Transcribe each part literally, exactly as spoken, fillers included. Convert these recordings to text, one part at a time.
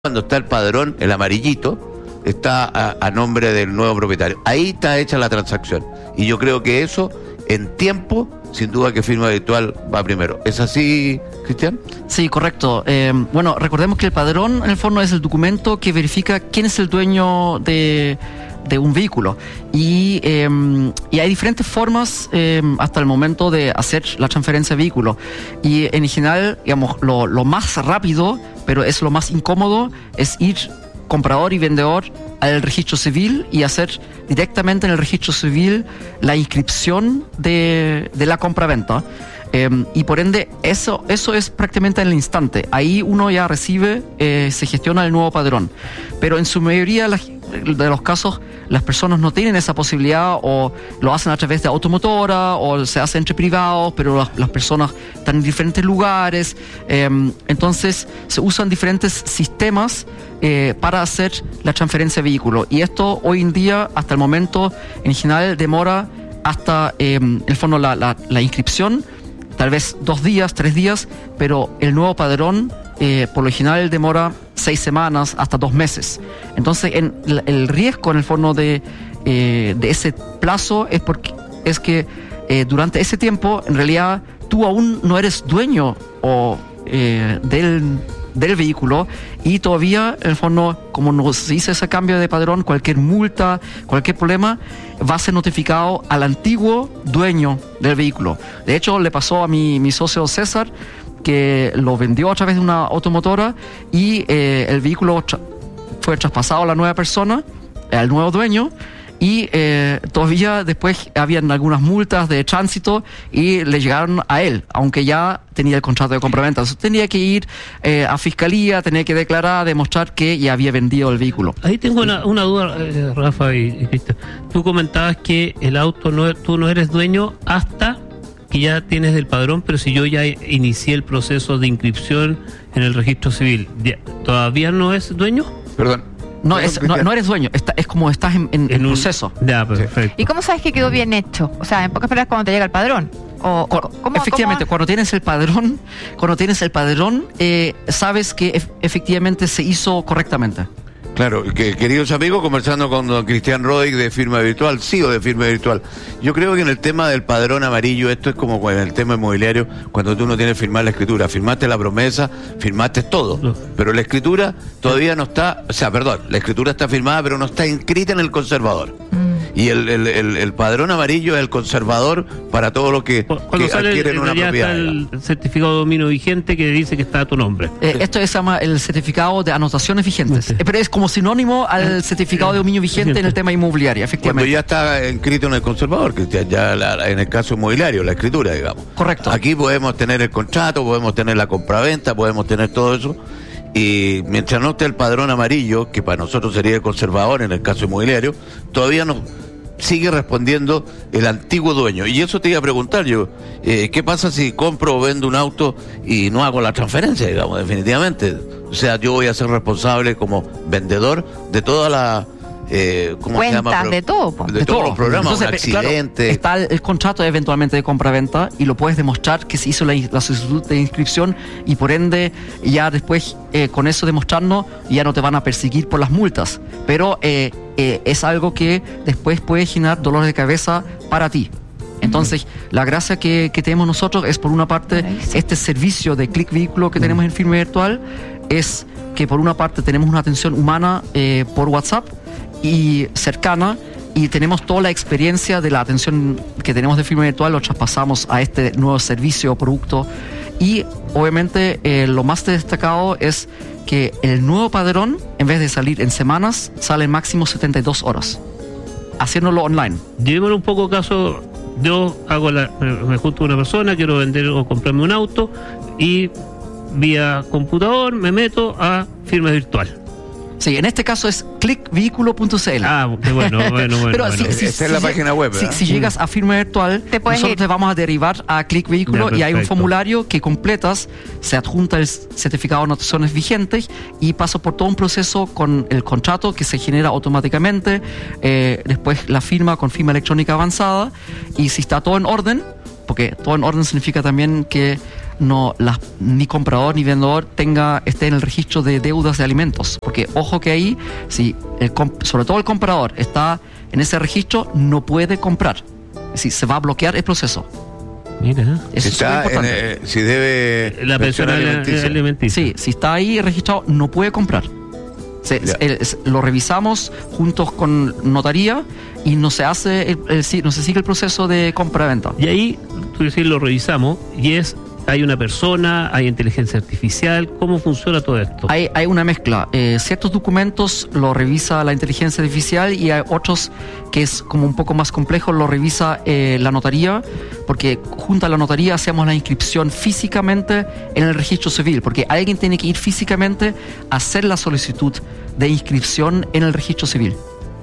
Cuando está el padrón, el amarillito, está a, a nombre del nuevo propietario. Ahí está hecha la transacción. Y yo creo que eso, en tiempo, sin duda que firma virtual va primero. ¿Es así, Cristian? Sí, correcto. Eh, bueno, recordemos que el padrón, en el fondo, es el documento que verifica quién es el dueño de, de un vehículo. Y, eh, y hay diferentes formas eh, hasta el momento de hacer la transferencia de vehículo. Y en general, digamos, lo, lo más rápido, pero es lo más incómodo, es ir comprador y vendedor al registro civil y hacer directamente en el registro civil la inscripción de, de la compra-venta. Eh, y por ende, eso, eso es prácticamente en el instante. Ahí uno ya recibe, eh, se gestiona el nuevo padrón. Pero en su mayoría la, de los casos, las personas no tienen esa posibilidad o lo hacen a través de automotora o se hace entre privados, pero las, las personas están en diferentes lugares. Eh, entonces, se usan diferentes sistemas eh, para hacer la transferencia de vehículo. Y esto hoy en día, hasta el momento, en general demora hasta, eh, en el fondo, la, la, la inscripción, tal vez dos días, tres días, pero el nuevo padrón, eh, por lo general, demora seis semanas hasta dos meses. Entonces, en, el, el riesgo, en el fondo, de, eh, de ese plazo es, porque, es que eh, durante ese tiempo, en realidad, tú aún no eres dueño o, eh, del, del vehículo y todavía, en el fondo, como no se hizo ese cambio de padrón, cualquier multa, cualquier problema, va a ser notificado al antiguo dueño del vehículo. De hecho, le pasó a mi, mi socio César, que lo vendió a través de una automotora y eh, el vehículo tra- fue traspasado a la nueva persona, al nuevo dueño, y eh, todavía después habían algunas multas de tránsito y le llegaron a él, aunque ya tenía el contrato de compraventa. Entonces tenía que ir eh, a fiscalía, tenía que declarar, demostrar que ya había vendido el vehículo. Ahí tengo una, una duda, eh, Rafa y, y Cristian. Tú comentabas que el auto, no, tú no eres dueño hasta que ya tienes el padrón, pero si yo ya inicié el proceso de inscripción en el registro civil, ¿todavía no es dueño? Perdón. No, es, no, no eres dueño, está, es como estás en, en, en un proceso. Ya, perfecto. ¿Y cómo sabes que quedó bien hecho? O sea, en pocas palabras, cuando te llega el padrón. O, Cu- ¿cómo, efectivamente, cómo? cuando tienes el padrón, cuando tienes el padrón, eh, sabes que ef- efectivamente se hizo correctamente. Claro, que, queridos amigos, conversando con don Cristian Rodig de Firma Virtual, C E O de Firma Virtual. Yo creo que en el tema del padrón amarillo, esto es como en el tema inmobiliario, cuando tú no tienes que firmar la escritura. Firmaste la promesa, firmaste todo, No. pero la escritura todavía no está, o sea, perdón, la escritura está firmada, pero no está inscrita en el conservador. Mm. Y el, el, el, el padrón amarillo es el conservador para todo lo que, Cuando que sale, adquieren en una realidad propiedad. está el certificado de dominio vigente que dice que está a tu nombre. Eh, esto se llama el certificado de anotaciones vigentes, Sí. eh, pero es como sinónimo al certificado de dominio vigente en el tema inmobiliario, Cuando efectivamente. ya está inscrito en el conservador, Cristian, ya la- la- en el caso inmobiliario, la escritura, digamos. Correcto. Aquí podemos tener el contrato, podemos tener la compraventa, podemos tener todo eso. Y mientras no esté el padrón amarillo, que para nosotros sería el conservador en el caso inmobiliario, todavía no sigue respondiendo el antiguo dueño. Y eso te iba a preguntar yo, eh, ¿qué pasa si compro o vendo un auto y no hago la transferencia, digamos, definitivamente? O sea, yo voy a ser responsable como vendedor de toda la... Eh, ¿cómo se llama? Cuentas Pro- de todo, po. De, De todos todo. los programas, Entonces, un pe- claro, accidente... está el, el contrato eventualmente de compra-venta y lo puedes demostrar que se hizo la, la solicitud de inscripción y por ende ya después eh, con eso demostrando ya no te van a perseguir por las multas. Pero eh, eh, es algo que después puede generar dolor de cabeza para ti. Entonces, la gracia que, que tenemos nosotros es, por una parte, Maravilla. este servicio de Click Vehículo que tenemos en Firma Virtual, es que por una parte tenemos una atención humana eh, por WhatsApp y cercana, y tenemos toda la experiencia de la atención que tenemos de Firma Virtual, lo traspasamos a este nuevo servicio o producto. Y obviamente eh, lo más destacado es que el nuevo padrón, en vez de salir en semanas, sale en máximo setenta y dos horas, haciéndolo online. Llevémoslo un poco caso, yo hago la, me, me junto con una persona, quiero vender o comprarme un auto y vía computador me meto a Firma Virtual. Sí, en este caso es click vehículo punto c l. Ah, qué bueno, bueno, bueno. Pero bueno. si, si, Esa es la si- página web, si, ¿verdad? si llegas a Firma Virtual, Te puedes nosotros ir. te vamos a derivar a Click Vehículo Ya, y hay un perfecto. formulario que completas, se adjunta el certificado de anotaciones vigentes y pasa por todo un proceso con el contrato que se genera automáticamente, eh, después la firma con firma electrónica avanzada, y si está todo en orden, porque todo en orden significa también que no las, ni comprador ni vendedor tenga esté en el registro de deudas de alimentos, porque ojo que ahí, si el, sobre todo el comprador está en ese registro, no puede comprar, es decir, se va a bloquear el proceso. Mira, eso si, es está muy importante. en, eh, si debe la pensión alimenticia. alimenticia. Sí, si está ahí registrado, no puede comprar. Se, el, lo revisamos juntos con notaría y no se hace el, el, no se sigue el proceso de compra-venta. Y ahí, tú decís, lo revisamos y es, hay una persona, hay inteligencia artificial, ¿cómo funciona todo esto? Hay, hay una mezcla. Eh, ciertos documentos lo revisa la inteligencia artificial y hay otros que es como un poco más complejo, lo revisa eh, la notaría, porque junto a la notaría hacemos la inscripción físicamente en el registro civil, porque alguien tiene que ir físicamente a hacer la solicitud de inscripción en el registro civil.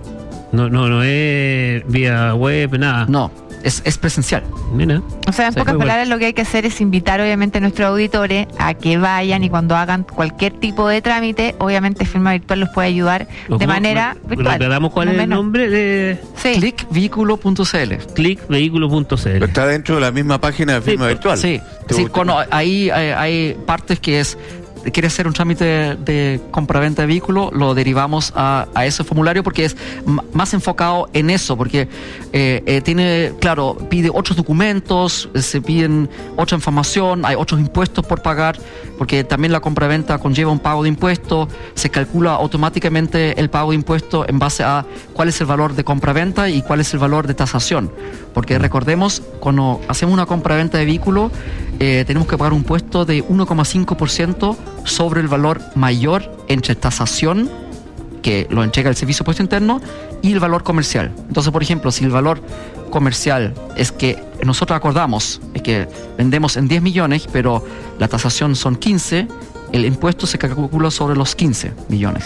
No, no, no es vía web, nada. No, es, es presencial. Mira. O sea, en Sí, pocas muy palabras, bueno. lo que hay que hacer es invitar obviamente a nuestros auditores a que vayan y cuando hagan cualquier tipo de trámite, obviamente Firma Virtual los puede ayudar de manera virtual. ¿Recordamos cuál no es el menos. nombre de Sí. click vehículo punto c l. click vehículo punto c l? Está dentro de la misma página de firma Sí, virtual. Sí, ¿Te sí, gusta? con- ahí hay, hay partes que es, quiere hacer un trámite de, de compra-venta de vehículo, lo derivamos a, a ese formulario porque es m- más enfocado en eso, porque eh, eh, tiene, claro, pide otros documentos, eh, se piden otra información, hay otros impuestos por pagar, porque también la compra-venta conlleva un pago de impuestos, se calcula automáticamente el pago de impuestos en base a cuál es el valor de compra-venta y cuál es el valor de tasación, porque recordemos, cuando hacemos una compra-venta de vehículo, eh, tenemos que pagar un impuesto de uno coma cinco por ciento sobre el valor mayor entre tasación, que lo entrega el Servicio de Impuesto Interno, y el valor comercial. Entonces, por ejemplo, si el valor comercial es que nosotros acordamos, es que vendemos en diez millones, pero la tasación son quince, el impuesto se calcula sobre los quince millones.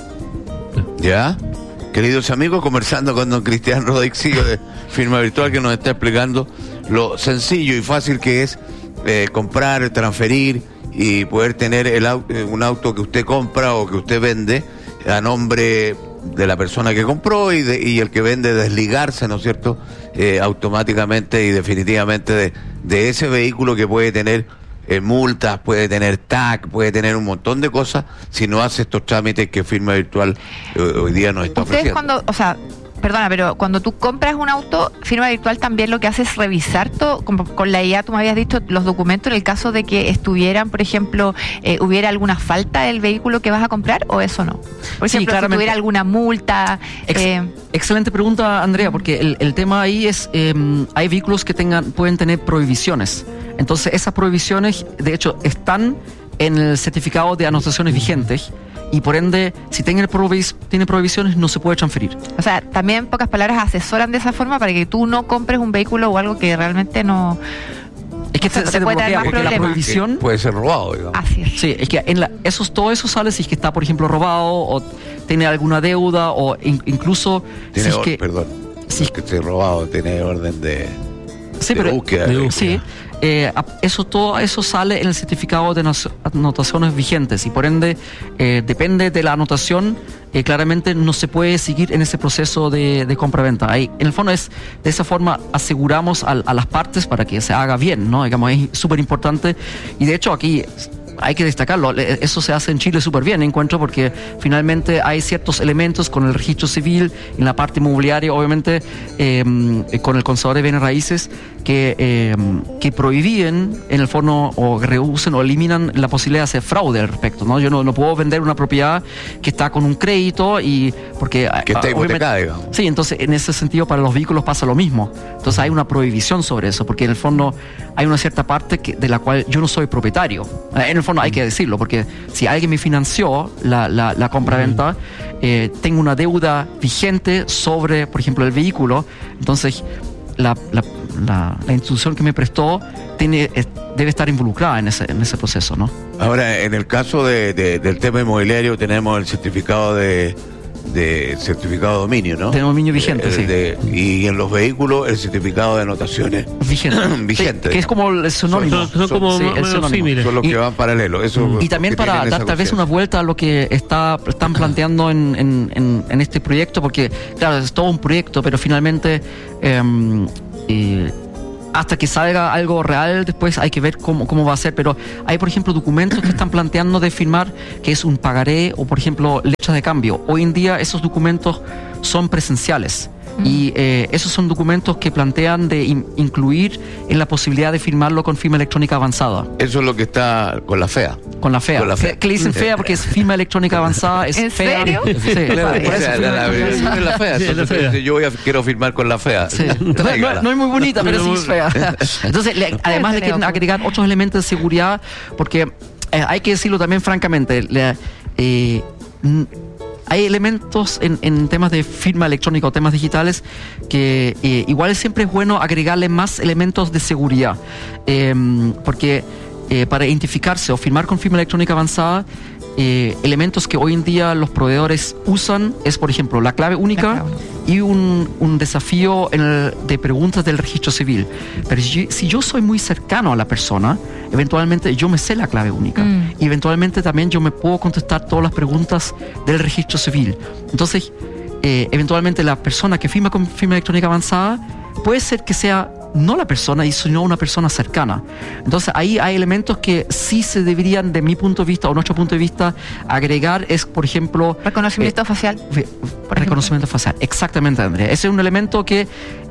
¿Ya? Queridos amigos, conversando con don Cristian Rodexillo de Firma Virtual, que nos está explicando lo sencillo y fácil que es eh, comprar, transferir y poder tener el au- eh, un auto que usted compra o que usted vende a nombre de la persona que compró y, de, y el que vende desligarse, ¿no es cierto?, eh, automáticamente y definitivamente de, de ese vehículo que puede tener eh, multas, puede tener T A C, puede tener un montón de cosas si no hace estos trámites que Firma Virtual eh, hoy día nos está Ustedes ofreciendo. cuando, o sea, perdona, pero cuando tú compras un auto, Firma Virtual también lo que hace es revisar todo, con, con la I A, tú me habías dicho, los documentos en el caso de que estuvieran, por ejemplo, eh, hubiera alguna falta del vehículo que vas a comprar, o eso no. Por Sí, ejemplo, si claramente. tuviera alguna multa. Ex- eh, Excelente pregunta, Andrea, porque el, el tema ahí es, eh, hay vehículos que tengan pueden tener prohibiciones. Entonces, esas prohibiciones, de hecho, están en el certificado de anotaciones vigentes y por ende, si tiene, prohibis- tiene prohibiciones, no se puede transferir. O sea, también en pocas palabras asesoran de esa forma para que tú no compres un vehículo o algo que realmente no... Es que O sea, se, te se puede traer desbloquea más porque la problemas. prohibición... Que puede ser robado, digamos. Así es. Sí, es que en la, esos, todo eso sale si es que está, por ejemplo, robado o tiene alguna deuda o in- incluso Tiene si es or- que... perdón, si- es que esté robado, tiene orden de, Sí, de pero- búsqueda. de Sí, eh, a- eso todo eso sale en el certificado de nas- anotaciones vigentes y por ende eh, depende de la anotación, eh, claramente no se puede seguir en ese proceso de, de compra-venta. Ahí, en el fondo es de esa forma aseguramos a, a las partes para que se haga bien, ¿no? Digamos, es súper importante y de hecho aquí hay que destacarlo, le- eso se hace en Chile súper bien, encuentro, porque finalmente hay ciertos elementos con el registro civil, en la parte inmobiliaria, obviamente, eh, con el conservador de bienes raíces, que, eh, que prohíben, en el fondo, o reducen o eliminan la posibilidad de hacer fraude al respecto, ¿no? Yo no, no puedo vender una propiedad que está con un crédito y porque... Que está ah, hipotecada, obviamente- digamos. Sí, entonces en ese sentido para los vehículos pasa lo mismo. Entonces hay una prohibición sobre eso, porque en el fondo hay una cierta parte que, de la cual yo no soy propietario. Eh, En el fondo hay que decirlo, porque si alguien me financió la, la, la compra-venta, eh, tengo una deuda vigente sobre, por ejemplo, el vehículo, entonces la, la, la, la institución que me prestó tiene, eh, debe estar involucrada en ese, en ese proceso, ¿no? Ahora, en el caso de, de- del tema inmobiliario, tenemos el certificado de, de certificado de dominio, ¿no? De dominio vigente, Eh, sí. de- y en los vehículos, el certificado de anotaciones. Vigente. Vigente. Sí, que es como el sinónimo. Son, son como Sí, más el o menos sinónimo. similares. Son los Y- que van paralelos. Eso, Y también que para tienen dar esa tal vez conciencia. una vuelta a lo que está, están planteando en, en, en, en este proyecto, porque claro, es todo un proyecto, pero finalmente eh, eh, hasta que salga algo real, después hay que ver cómo, cómo va a ser. Pero hay, por ejemplo, documentos que están planteando de firmar que es un pagaré o, por ejemplo, letras de cambio. Hoy en día esos documentos son presenciales. Y eh, esos son documentos que plantean de in- incluir en la posibilidad de firmarlo con firma electrónica avanzada. Eso es lo que está con la FEA. Con la FEA. Con la FEA. Que, que le dicen FEA porque es firma electrónica avanzada. Es ¿En FEA. serio? Sí, Claro, por o eso sea, firma la, la, electrónica es la FEA. Sí, Entonces, la FEA. yo voy a, quiero firmar con la FEA. Sí. No, no- Tráigala. no es muy bonita, pero sí es fea. Entonces, le- además le quieren Creo. agregar otros elementos de seguridad, porque eh, hay que decirlo también francamente, le- eh, n- hay elementos en, en temas de firma electrónica o temas digitales que eh, igual siempre es bueno agregarle más elementos de seguridad, eh, porque eh, para identificarse o firmar con firma electrónica avanzada, eh, elementos que hoy en día los proveedores usan es, por ejemplo, la clave única La clave. y un, un desafío en el- de preguntas del registro civil. Pero si, si yo soy muy cercano a la persona, eventualmente yo me sé la clave única. Mm. Y eventualmente también yo me puedo contestar todas las preguntas del registro civil. Entonces, eh, eventualmente la persona que firma con firma electrónica avanzada puede ser que sea no la persona, y sino una persona cercana. Entonces ahí hay elementos que sí se deberían, de mi punto de vista o nuestro punto de vista, agregar. Es, por ejemplo, Reconocimiento eh, facial. Fe- reconocimiento facial, exactamente, Andrea. Ese es un elemento que,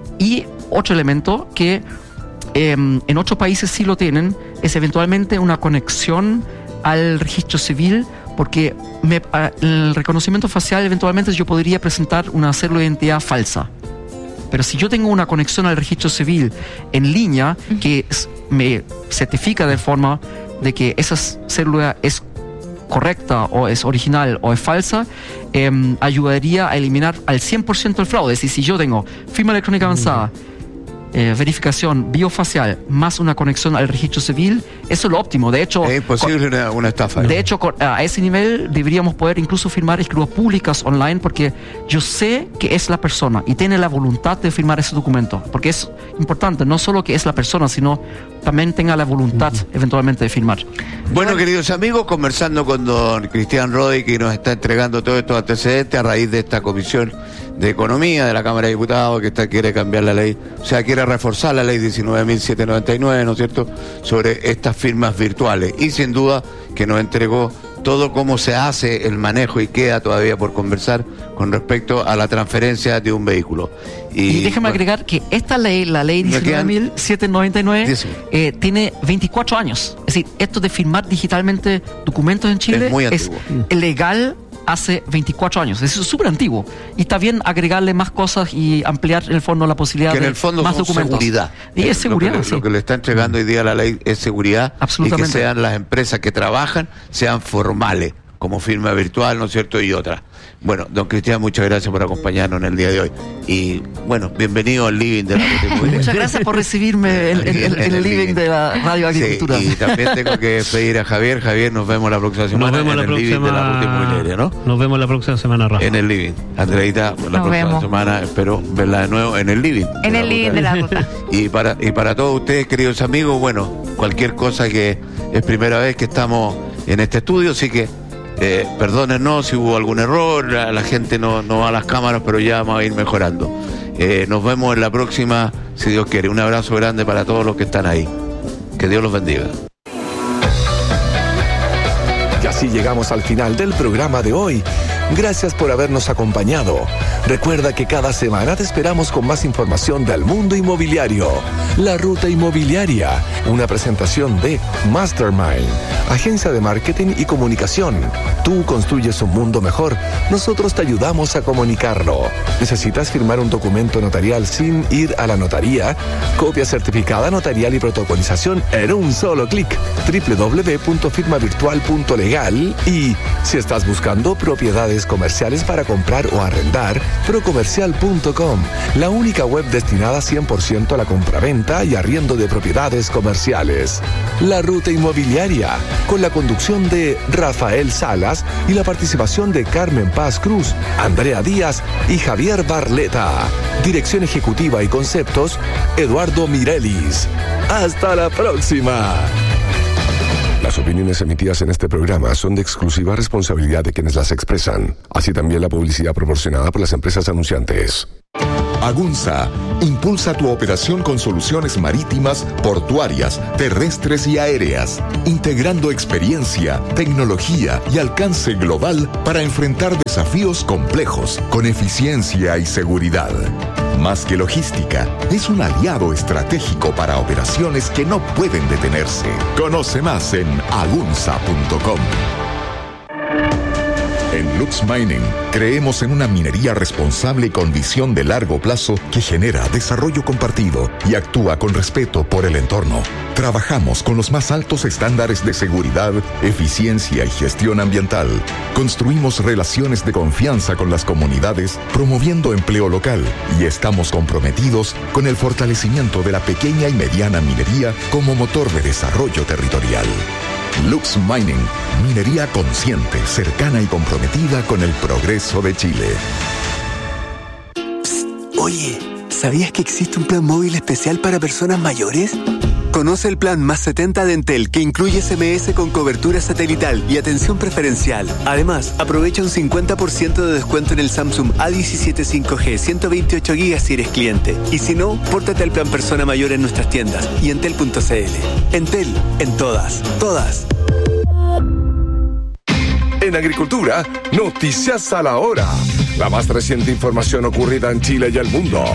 y otro elemento que eh, en otros países sí lo tienen, es eventualmente una conexión al registro civil, porque me- a- el reconocimiento facial eventualmente yo podría presentar una cédula de identidad falsa. Pero si yo tengo una conexión al registro civil en línea que s- me certifica de forma de que esa célula es correcta o es original o es falsa, eh, ayudaría a eliminar al cien por ciento el fraude. Es decir, si yo tengo firma electrónica avanzada, eh, verificación biofacial más una conexión al registro civil, eso es lo óptimo. De hecho, Es imposible una, una estafa. de hecho, con- a ese nivel deberíamos poder incluso firmar escrituras públicas online, porque yo sé que es la persona y tiene la voluntad de firmar ese documento, porque es importante, no solo que es la persona, sino también tenga la voluntad eventualmente de firmar. Bueno, queridos amigos, conversando con don Cristian Rodi, que nos está entregando todos estos antecedentes a raíz de esta comisión de Economía de la Cámara de Diputados, que está, quiere cambiar la ley, o sea, quiere reforzar la ley diecinueve mil setecientos noventa y nueve, ¿no es cierto?, sobre estas firmas virtuales. Y sin duda que nos entregó todo cómo se hace el manejo, y queda todavía por conversar con respecto a la transferencia de un vehículo. Y, déjeme bueno, agregar que esta ley, la ley Me diecinueve quedan mil setecientos noventa y nueve, diez. eh, tiene veinticuatro años. Es decir, esto de firmar digitalmente documentos en Chile Es muy es antiguo. legal hace veinticuatro años. Eso es súper antiguo. Y está bien agregarle más cosas y ampliar en el fondo la posibilidad que en de el fondo más son documentos. seguridad. Y Eh, es seguridad, Lo que, le, sí. lo que le está entregando hoy día la ley es seguridad. Absolutamente. Y que sean las empresas que trabajan, sean formales, como firma virtual, ¿no es cierto?, y otras. Bueno, don Cristian, muchas gracias por acompañarnos en el día de hoy. Y bueno, bienvenido al living de la Ruta Inmobiliaria. Muchas gracias por recibirme en, en- en- en el living de la Radio Agricultura. Sí, y también tengo que despedir a Javier. Javier, nos vemos la próxima semana Nos vemos en la el living de la Ruta próxima. Inmobiliaria, ¿no? Nos vemos la próxima semana, Rafa. En el living. Andreita, la próxima vemos. semana espero verla de nuevo en el living. de En la el living Ruta. de la ruta. Y para, y para todos ustedes, queridos amigos, bueno, cualquier cosa que es primera vez que estamos en este estudio, así que eh, perdónennos si hubo algún error, la, la gente no, no va a las cámaras, pero ya vamos a ir mejorando. Eh, nos vemos en la próxima, si Dios quiere. Un abrazo grande para todos los que están ahí. Que Dios los bendiga. Y así llegamos al final del programa de hoy. Gracias por habernos acompañado. Recuerda que cada semana te esperamos con más información del mundo inmobiliario. La Ruta Inmobiliaria, una presentación de Mastermind, agencia de marketing y comunicación. Tú construyes un mundo mejor, nosotros te ayudamos a comunicarlo. ¿Necesitas firmar un documento notarial sin ir a la notaría? Copia certificada notarial y protocolización en un solo clic. doble u doble u doble u punto firma virtual punto legal. Y si estás buscando propiedades comerciales para comprar o arrendar, procomercial punto com, la única web destinada cien por ciento a la compraventa y arriendo de propiedades comerciales. La Ruta Inmobiliaria, con la conducción de Rafael Salas y la participación de Carmen Paz Cruz, Andrea Díaz y Javier Barleta. Dirección ejecutiva y conceptos, Eduardo Mirelis. ¡Hasta la próxima! Las opiniones emitidas en este programa son de exclusiva responsabilidad de quienes las expresan, así también la publicidad proporcionada por las empresas anunciantes. Agunza impulsa tu operación con soluciones marítimas, portuarias, terrestres y aéreas, integrando experiencia, tecnología y alcance global para enfrentar desafíos complejos con eficiencia y seguridad. Más que logística, es un aliado estratégico para operaciones que no pueden detenerse. Conoce más en agunza punto com. En Lux Mining creemos en una minería responsable y con visión de largo plazo que genera desarrollo compartido y actúa con respeto por el entorno. Trabajamos con los más altos estándares de seguridad, eficiencia y gestión ambiental. Construimos relaciones de confianza con las comunidades, promoviendo empleo local, y estamos comprometidos con el fortalecimiento de la pequeña y mediana minería como motor de desarrollo territorial. Lux Mining, minería consciente, cercana y comprometida con el progreso de Chile. Psst, oye, ¿sabías que existe un plan móvil especial para personas mayores? Conoce el plan Más setenta de Entel, que incluye S M S con cobertura satelital y atención preferencial. Además, aprovecha un cincuenta por ciento de descuento en el Samsung A diecisiete cinco G ciento veintiocho gigas si eres cliente. Y si no, pórtate al plan Persona Mayor en nuestras tiendas y entel punto c l. Entel, en todas, todas. En Agricultura, noticias a la hora. La más reciente información ocurrida en Chile y el mundo.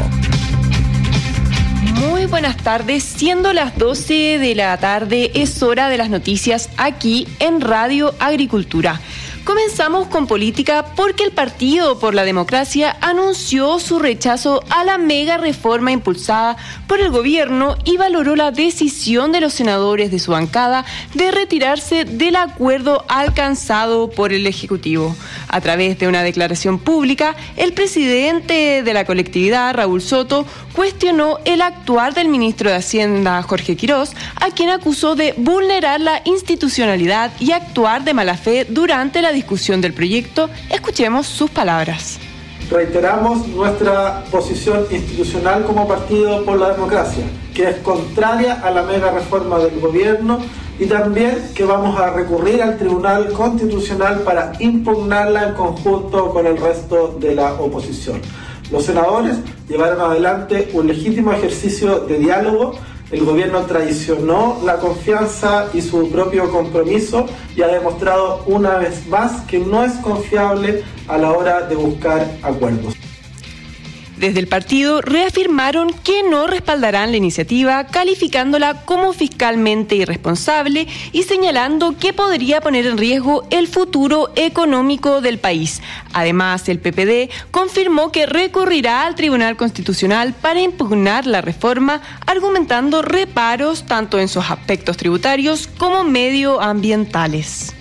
Muy buenas tardes, siendo las doce de la tarde, es hora de las noticias aquí en Radio Agricultura. Comenzamos con política porque el Partido por la Democracia anunció su rechazo a la mega reforma impulsada por el gobierno y valoró la decisión de los senadores de su bancada de retirarse del acuerdo alcanzado por el Ejecutivo. A través de una declaración pública, el presidente de la colectividad, Raúl Soto, cuestionó el actuar del ministro de Hacienda, Jorge Quirós, a quien acusó de vulnerar la institucionalidad y actuar de mala fe durante la discusión del proyecto. Escuchemos sus palabras. Reiteramos nuestra posición institucional como Partido por la Democracia, que es contraria a la mega reforma del gobierno, y también que vamos a recurrir al Tribunal Constitucional para impugnarla en conjunto con el resto de la oposición. Los senadores llevaron adelante un legítimo ejercicio de diálogo. El gobierno traicionó la confianza y su propio compromiso y ha demostrado una vez más que no es confiable a la hora de buscar acuerdos. Desde el partido reafirmaron que no respaldarán la iniciativa, calificándola como fiscalmente irresponsable y señalando que podría poner en riesgo el futuro económico del país. Además, el P P D confirmó que recurrirá al Tribunal Constitucional para impugnar la reforma, argumentando reparos tanto en sus aspectos tributarios como medioambientales.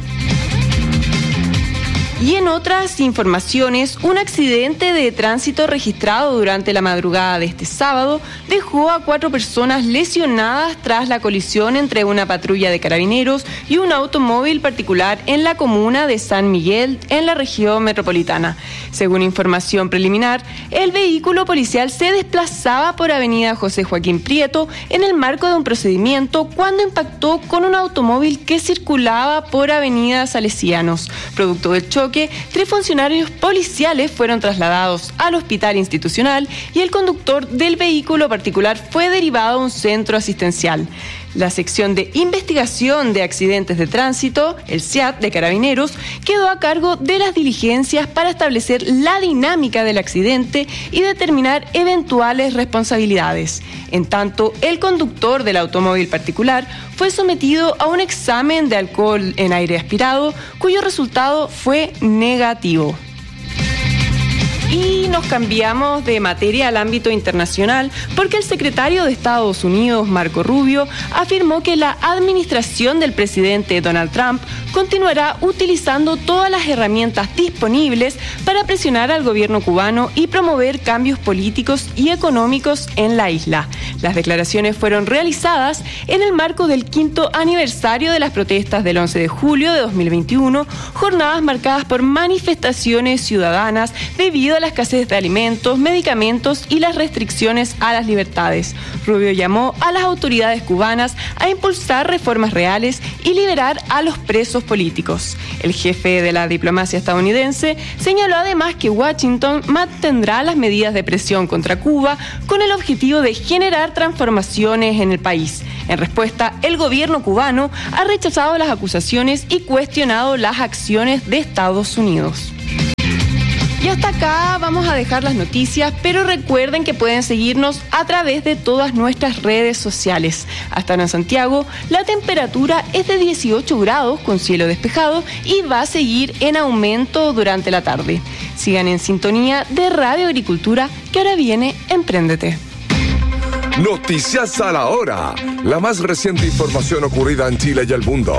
Y en otras informaciones, un accidente de tránsito registrado durante la madrugada de este sábado dejó a cuatro personas lesionadas tras la colisión entre una patrulla de carabineros y un automóvil particular en la comuna de San Miguel, en la región metropolitana. Según información preliminar, el vehículo policial se desplazaba por avenida José Joaquín Prieto en el marco de un procedimiento cuando impactó con un automóvil que circulaba por avenida Salesianos. Producto del choque, tres funcionarios policiales fueron trasladados al hospital institucional y el conductor del vehículo particular fue derivado a un centro asistencial. La sección de investigación de accidentes de tránsito, el C I A T de Carabineros, quedó a cargo de las diligencias para establecer la dinámica del accidente y determinar eventuales responsabilidades. En tanto, el conductor del automóvil particular fue sometido a un examen de alcohol en aire aspirado, cuyo resultado fue negativo. Y nos cambiamos de materia al ámbito internacional porque el secretario de Estados Unidos, Marco Rubio, afirmó que la administración del presidente Donald Trump continuará utilizando todas las herramientas disponibles para presionar al gobierno cubano y promover cambios políticos y económicos en la isla. Las declaraciones fueron realizadas en el marco del quinto aniversario de las protestas del once de julio de dos mil veintiuno, jornadas marcadas por manifestaciones ciudadanas debido debido a la escasez de alimentos, medicamentos y las restricciones a las libertades. Rubio llamó a las autoridades cubanas a impulsar reformas reales y liberar a los presos políticos. El jefe de la diplomacia estadounidense señaló además que Washington mantendrá las medidas de presión contra Cuba con el objetivo de generar transformaciones en el país. En respuesta, el gobierno cubano ha rechazado las acusaciones y cuestionado las acciones de Estados Unidos. Y hasta acá vamos a dejar las noticias, pero recuerden que pueden seguirnos a través de todas nuestras redes sociales. Hasta ahora en Santiago, la temperatura es de dieciocho grados con cielo despejado y va a seguir en aumento durante la tarde. Sigan en sintonía de Radio Agricultura, que ahora viene Empréndete. Noticias a la hora. La más reciente información ocurrida en Chile y el mundo.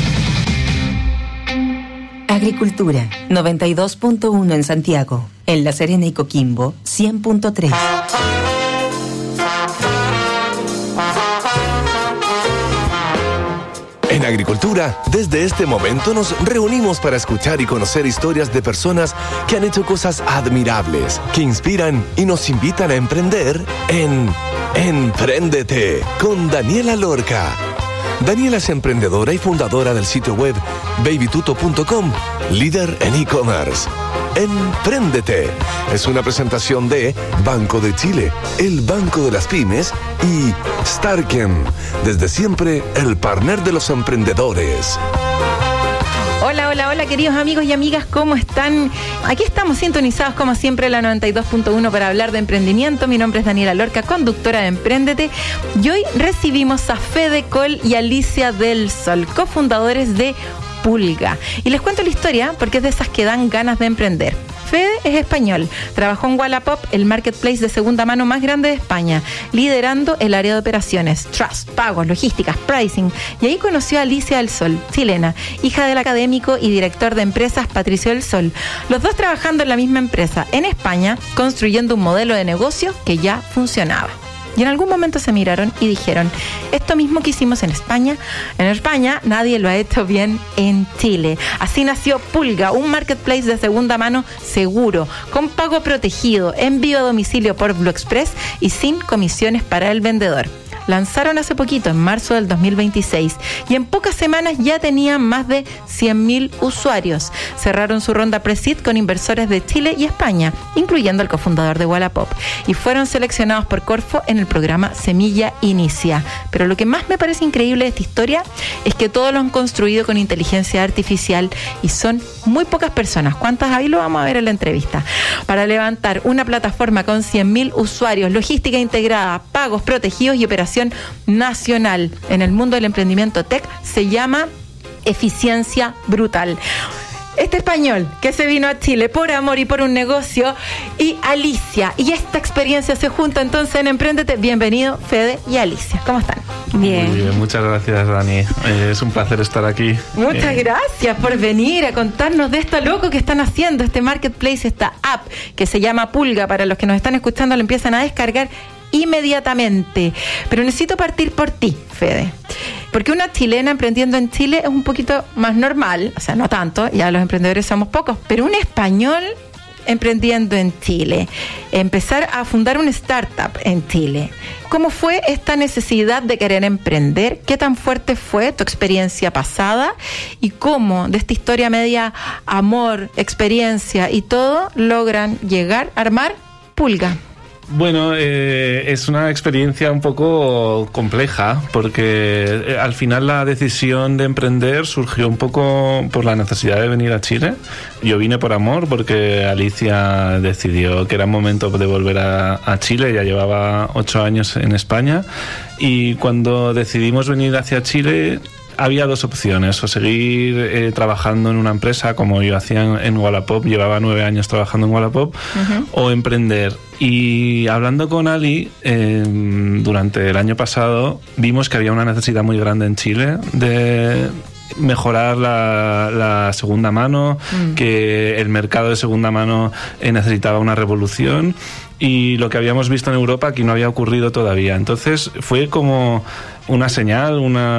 Agricultura, noventa y dos punto uno en Santiago. En La Serena y Coquimbo, cien punto tres. En Agricultura, desde este momento nos reunimos para escuchar y conocer historias de personas que han hecho cosas admirables, que inspiran y nos invitan a emprender en Empréndete con Daniela Lorca. Daniela es emprendedora y fundadora del sitio web baby tuto punto com, líder en e-commerce. Empréndete es una presentación de Banco de Chile, el Banco de las Pymes, y Starken, desde siempre el partner de los emprendedores. Hola, hola, hola, queridos amigos y amigas, ¿cómo están? Aquí estamos sintonizados como siempre en la noventa y dos punto uno para hablar de emprendimiento. Mi nombre es Daniela Lorca, conductora de Empréndete, y hoy recibimos a Fede Coll y Alicia del Sol, cofundadores de Pulga. Y les cuento la historia porque es de esas que dan ganas de emprender. Fede es español, trabajó en Wallapop, el marketplace de segunda mano más grande de España, liderando el área de operaciones, trust, pagos, logísticas, pricing, y ahí conoció a Alicia del Sol, chilena, hija del académico y director de empresas Patricio del Sol, los dos trabajando en la misma empresa en España, construyendo un modelo de negocio que ya funcionaba. Y en algún momento se miraron y dijeron, esto mismo que hicimos en España, en España nadie lo ha hecho bien en Chile. Así nació Pulga, un marketplace de segunda mano seguro, con pago protegido, envío a domicilio por Blue Express y sin comisiones para el vendedor. Lanzaron hace poquito, en marzo del dos mil veintiséis, y en pocas semanas ya tenían más de cien mil usuarios. Cerraron su ronda pre-seed con inversores de Chile y España, incluyendo al cofundador de Wallapop, y fueron seleccionados por Corfo en el programa Semilla Inicia. Pero lo que más me parece increíble de esta historia es que todo lo han construido con inteligencia artificial y son muy pocas personas. ¿Cuántas hay? Lo vamos a ver en la entrevista. Para levantar una plataforma con cien mil usuarios, logística integrada, pagos protegidos y operaciones nacional en el mundo del emprendimiento tech, se llama Eficiencia Brutal. Este español que se vino a Chile por amor y por un negocio, y Alicia, y esta experiencia se junta entonces en Empréndete. Bienvenido, Fede y Alicia. ¿Cómo están? Bien. Muy bien, muchas gracias, Dani. Eh, es un placer estar aquí. Muchas eh. gracias por venir a contarnos de esto loco que están haciendo, este marketplace, esta app que se llama Pulga. Para los que nos están escuchando, lo empiezan a descargar inmediatamente. Pero necesito partir por ti, Fede, porque una chilena emprendiendo en Chile es un poquito más normal, o sea, no tanto, ya los emprendedores somos pocos, pero un español emprendiendo en Chile, empezar a fundar una startup en Chile. ¿Cómo fue esta necesidad de querer emprender? ¿Qué tan fuerte fue tu experiencia pasada? ¿Y cómo de esta historia media amor, experiencia y todo logran llegar a armar Pulga? Bueno, eh, es una experiencia un poco compleja porque eh, al final la decisión de emprender surgió un poco por la necesidad de venir a Chile. Yo vine por amor porque Alicia decidió que era momento de volver a, a Chile, ya llevaba ocho años en España, y cuando decidimos venir hacia Chile había dos opciones: o seguir eh, trabajando en una empresa como yo hacía en, en Wallapop, llevaba nueve años trabajando en Wallapop, uh-huh. o emprender. Y hablando con Ali, eh, durante el año pasado vimos que había una necesidad muy grande en Chile de mejorar la, la segunda mano, mm. que el mercado de segunda mano eh, necesitaba una revolución, y lo que habíamos visto en Europa aquí no había ocurrido todavía. Entonces fue como una señal,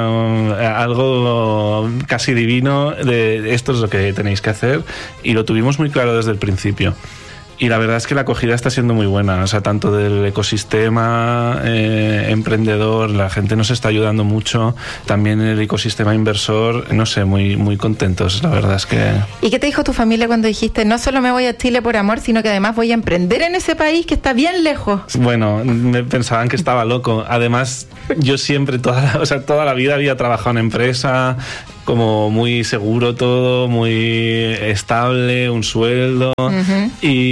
una, algo casi divino de esto es lo que tenéis que hacer, y lo tuvimos muy claro desde el principio. y la verdad es que la acogida está siendo muy buena, o sea, tanto del ecosistema eh, emprendedor, la gente nos está ayudando mucho, también el ecosistema inversor, no sé, muy, muy contentos, la verdad es que... ¿Y qué te dijo tu familia cuando dijiste, no solo me voy a Chile por amor, sino que además voy a emprender en ese país que está bien lejos? Bueno, me pensaban que estaba loco, además yo siempre, toda la, o sea, toda la vida había trabajado en empresa, como muy seguro todo, muy estable, un sueldo. Uh-huh.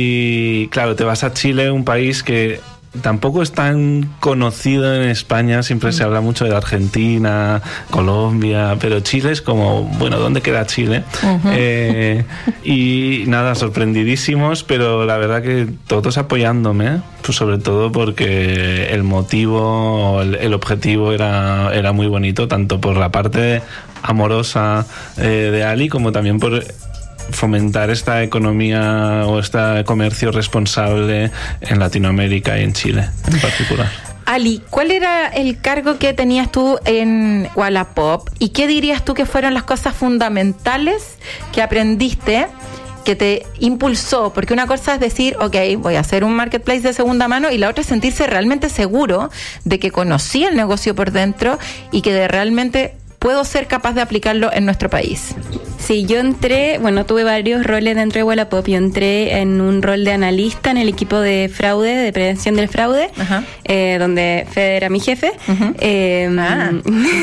Y claro, te vas a Chile, un país que tampoco es tan conocido en España, siempre uh-huh. se habla mucho de Argentina, Colombia, pero Chile es como, bueno, ¿dónde queda Chile? Uh-huh. Eh, y nada, sorprendidísimos, pero la verdad que todos apoyándome, pues sobre todo porque el motivo, el, el objetivo era, era muy bonito, tanto por la parte amorosa eh, de Ali, como también por fomentar esta economía o este comercio responsable en Latinoamérica y en Chile en particular. Ali, ¿cuál era el cargo que tenías tú en Wallapop y qué dirías tú que fueron las cosas fundamentales que aprendiste, que te impulsó? Porque una cosa es decir, ok, voy a hacer un marketplace de segunda mano, y la otra es sentirse realmente seguro de que conocí el negocio por dentro y que de realmente puedo ser capaz de aplicarlo en nuestro país. Sí, yo entré, bueno, tuve varios roles dentro de Wallapop. Yo entré en un rol de analista en el equipo de fraude, de prevención del fraude, eh, donde Fede era mi jefe. Uh-huh. Eh, ah.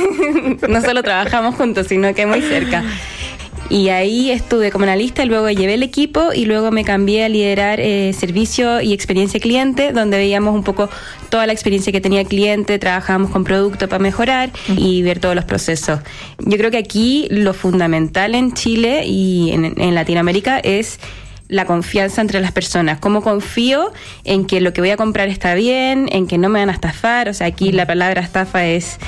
No solo trabajamos juntos, sino que muy cerca. Y ahí estuve como analista, y luego llevé el equipo y luego me cambié a liderar eh, servicio y experiencia cliente, donde veíamos un poco toda la experiencia que tenía el cliente, trabajábamos con producto para mejorar uh-huh. y ver todos los procesos. Yo creo que aquí lo fundamental en Chile y en, en Latinoamérica es la confianza entre las personas. Cómo confío en que lo que voy a comprar está bien, en que no me van a estafar. O sea, aquí la palabra estafa es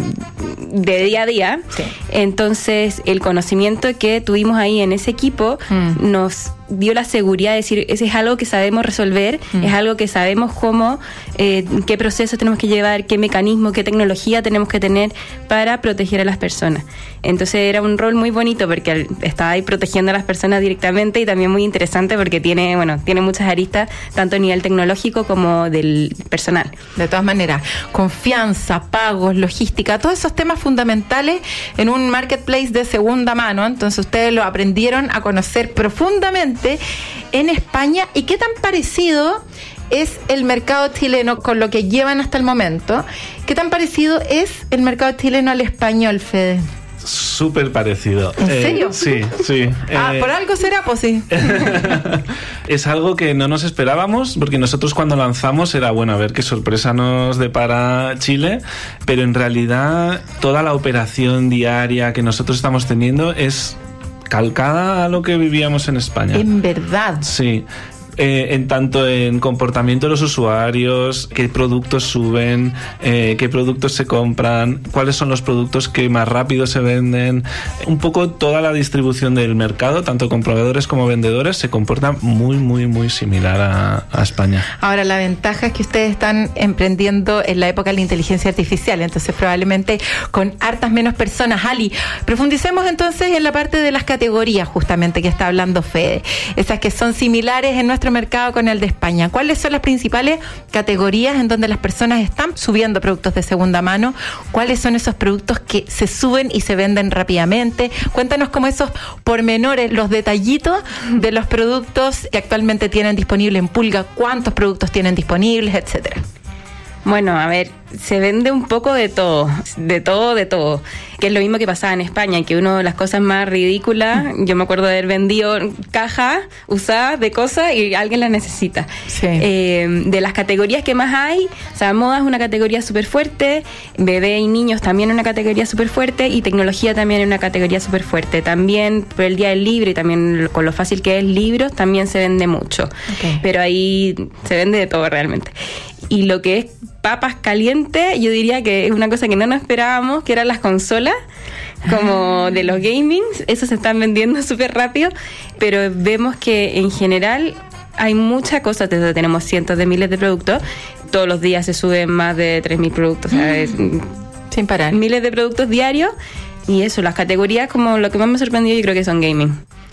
de día a día. Sí. Entonces, el conocimiento que tuvimos ahí en ese equipo mm. nos dio la seguridad de decir, ese es algo que sabemos resolver, mm. es algo que sabemos cómo, eh, qué procesos tenemos que llevar, qué mecanismo, qué tecnología tenemos que tener para proteger a las personas. Entonces era un rol muy bonito porque estaba ahí protegiendo a las personas directamente, y también muy interesante porque tiene, bueno, tiene muchas aristas, tanto a nivel tecnológico como del personal. De todas maneras, confianza, pagos, logística, todos esos temas fundamentales en un marketplace de segunda mano. Entonces ustedes lo aprendieron a conocer profundamente en España. ¿Y qué tan parecido es el mercado chileno con lo que llevan hasta el momento? ¿Qué tan parecido es el mercado chileno al español, Fede? Súper parecido. ¿En eh, serio? Sí, sí. Ah, eh, por algo será, pues sí. Es algo que no nos esperábamos, porque nosotros cuando lanzamos era, bueno, a ver qué sorpresa nos depara Chile, pero en realidad toda la operación diaria que nosotros estamos teniendo es calcada a lo que vivíamos en España. En verdad. Sí. Eh, en tanto en comportamiento de los usuarios, qué productos suben, eh, qué productos se compran, cuáles son los productos que más rápido se venden, un poco toda la distribución del mercado, tanto con proveedores como vendedores, se comporta muy, muy, muy similar a, a España. Ahora, la ventaja es que ustedes están emprendiendo en la época de la inteligencia artificial, entonces probablemente con hartas menos personas. Ali, profundicemos entonces en la parte de las categorías justamente que está hablando Fede, esas que son similares en nuestro mercado con el de España. ¿Cuáles son las principales categorías en donde las personas están subiendo productos de segunda mano? ¿Cuáles son esos productos que se suben y se venden rápidamente? Cuéntanos como esos pormenores, los detallitos de los productos que actualmente tienen disponible en Pulga, cuántos productos tienen disponibles, etcétera. Bueno, a ver, se vende un poco de todo, de todo, de todo, que es lo mismo que pasaba en España, que una de las cosas más ridículas, yo me acuerdo de haber vendido cajas usadas de cosas y alguien las necesita. Sí. Eh, de las categorías que más hay, o sea, moda es una categoría súper fuerte, bebé y niños también es una categoría súper fuerte, y tecnología también es una categoría súper fuerte. También por el Día del Libro y también con lo fácil que es libros, también se vende mucho. Okay. Pero ahí se vende de todo realmente. Y lo que es papas calientes, yo diría que es una cosa que no nos esperábamos, que eran las consolas, como de los gaming, eso se están vendiendo súper rápido, pero vemos que en general hay muchas cosas, tenemos cientos de miles de productos, todos los días se suben más de tres mil productos, o sea, es, sin parar. Miles de productos diarios, y eso, las categorías como lo que más me sorprendió yo creo que son gaming.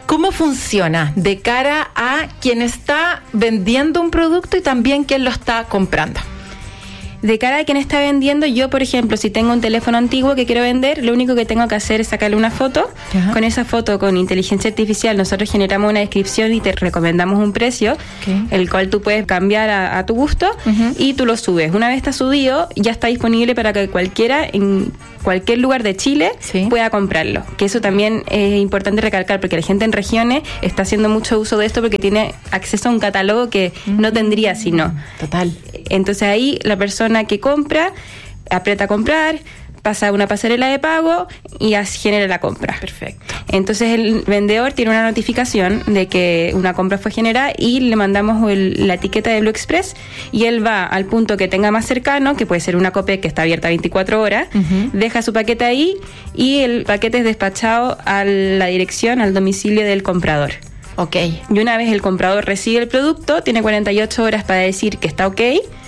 ¿Cómo funciona de cara a quien está vendiendo un producto y también quien lo está comprando? De cara a quien está vendiendo, yo, por ejemplo, si tengo un teléfono antiguo que quiero vender, lo único que tengo que hacer es sacarle una foto. Ajá. Con esa foto, con inteligencia artificial, nosotros generamos una descripción y te recomendamos un precio, okay, el cual tú puedes cambiar a, a tu gusto, uh-huh, y tú lo subes. Una vez está subido, ya está disponible para que cualquiera, en cualquier lugar de Chile, sí, pueda comprarlo. Que eso también es importante recalcar, porque la gente en regiones está haciendo mucho uso de esto porque tiene acceso a un catálogo que uh-huh no tendría si no. Total. Entonces ahí la persona que compra aprieta a comprar, pasa una pasarela de pago y así genera la compra. Perfecto. Entonces el vendedor tiene una notificación de que una compra fue generada y le mandamos el, la etiqueta de Blue Express, y él va al punto que tenga más cercano, que puede ser una Copec que está abierta veinticuatro horas, uh-huh, deja su paquete ahí y el paquete es despachado a la dirección, al domicilio del comprador. Ok. Y una vez el comprador recibe el producto, tiene cuarenta y ocho horas para decir que está ok,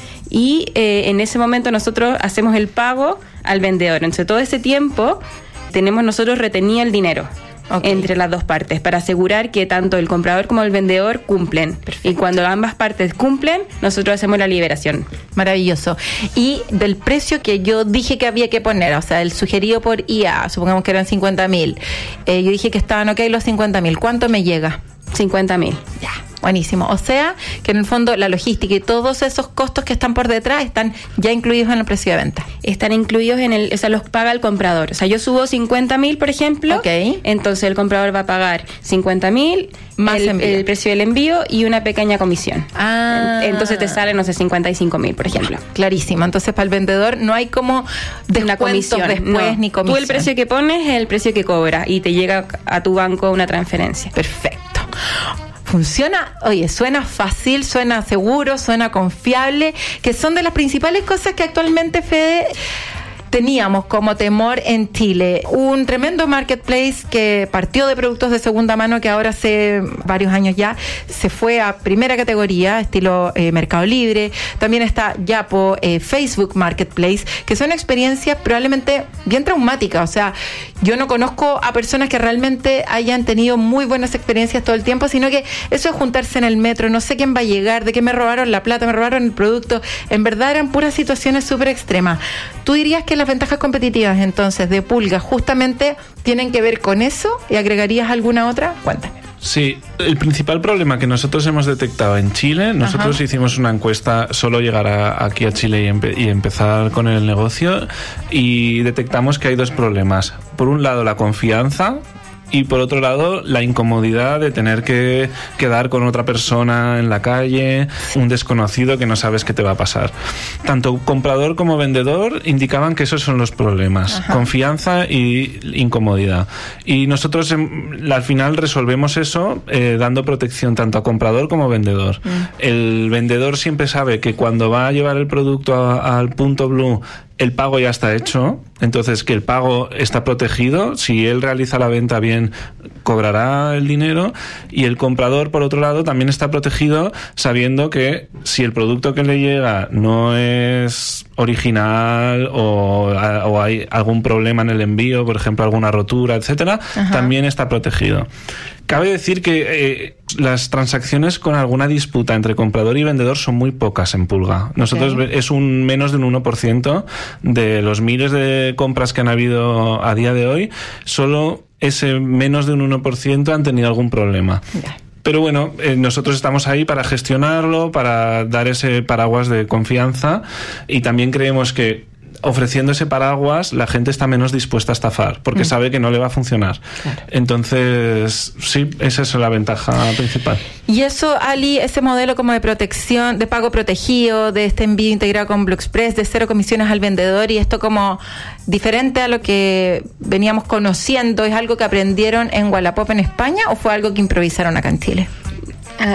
y eh, en ese momento nosotros hacemos el pago al vendedor. Entonces todo ese tiempo tenemos nosotros retenido el dinero, okay, entre las dos partes, para asegurar que tanto el comprador como el vendedor cumplen. Perfecto. Y cuando ambas partes cumplen, nosotros hacemos la liberación. Maravilloso. Y del precio que yo dije que había que poner, o sea, el sugerido por I A, supongamos que eran cincuenta mil, eh, yo dije que estaban ok los cincuenta mil, ¿cuánto me llega? cincuenta mil. Ya. Buenísimo. O sea, que en el fondo la logística y todos esos costos que están por detrás están ya incluidos en el precio de venta. Están incluidos en el, o sea, los paga el comprador. O sea, yo subo cincuenta mil, por ejemplo. Ok. Entonces el comprador va a pagar cincuenta mil más el, el precio del envío y una pequeña comisión. Ah. Entonces te sale, no sé, cincuenta y cinco mil, por ejemplo. Clarísimo. Entonces para el vendedor no hay como una comisión después no, ni comisión. Tú el precio que pones es el precio que cobra y te llega a tu banco una transferencia. Perfecto. Funciona, oye, suena fácil, suena seguro, suena confiable, que son de las principales cosas que actualmente, Fede, teníamos como temor en Chile. Un tremendo marketplace que partió de productos de segunda mano, que ahora hace varios años ya se fue a primera categoría, estilo eh, Mercado Libre. También está Yapo, eh, Facebook Marketplace, que son experiencias probablemente bien traumáticas. O sea, yo no conozco a personas que realmente hayan tenido muy buenas experiencias todo el tiempo, sino que eso es juntarse en el metro, no sé quién va a llegar, de que me robaron la plata, me robaron el producto. En verdad eran puras situaciones súper extremas. ¿Tú dirías que las ventajas competitivas entonces de Pulga justamente tienen que ver con eso? ¿Y agregarías alguna otra? Cuéntame. Sí, el principal problema que nosotros hemos detectado en Chile, nosotros Ajá. hicimos una encuesta, solo llegar a, aquí a Chile y, empe- y empezar con el negocio, y detectamos que hay dos problemas. Por un lado, la confianza, y por otro lado, la incomodidad de tener que quedar con otra persona en la calle, un desconocido que no sabes qué te va a pasar. Tanto comprador como vendedor indicaban que esos son los problemas. Ajá. Confianza y incomodidad. Y nosotros en, al final resolvemos eso eh, dando protección tanto a comprador como vendedor. Mm. El vendedor siempre sabe que cuando va a llevar el producto a, al punto Blue, el pago ya está hecho, entonces que el pago está protegido. Si él realiza la venta bien, cobrará el dinero, y el comprador, por otro lado, también está protegido sabiendo que si el producto que le llega no es original o, o hay algún problema en el envío, por ejemplo, alguna rotura, etcétera, Ajá. también está protegido. Cabe decir que eh, las transacciones con alguna disputa entre comprador y vendedor son muy pocas en Pulga. Nosotros okay. es un menos de un uno por ciento de los miles de compras que han habido a día de hoy. Solo ese menos de un uno por ciento han tenido algún problema. Yeah. Pero bueno, eh, nosotros estamos ahí para gestionarlo, para dar ese paraguas de confianza, y también creemos que ofreciendo ese paraguas la gente está menos dispuesta a estafar porque mm. sabe que no le va a funcionar. Claro. Entonces, sí, esa es la ventaja principal. Y eso, Ali, ese modelo como de protección, de pago protegido, de este envío integrado con Blue Express, de cero comisiones al vendedor, y esto como diferente a lo que veníamos conociendo, ¿es algo que aprendieron en Wallapop en España o fue algo que improvisaron acá en Chile? Ah,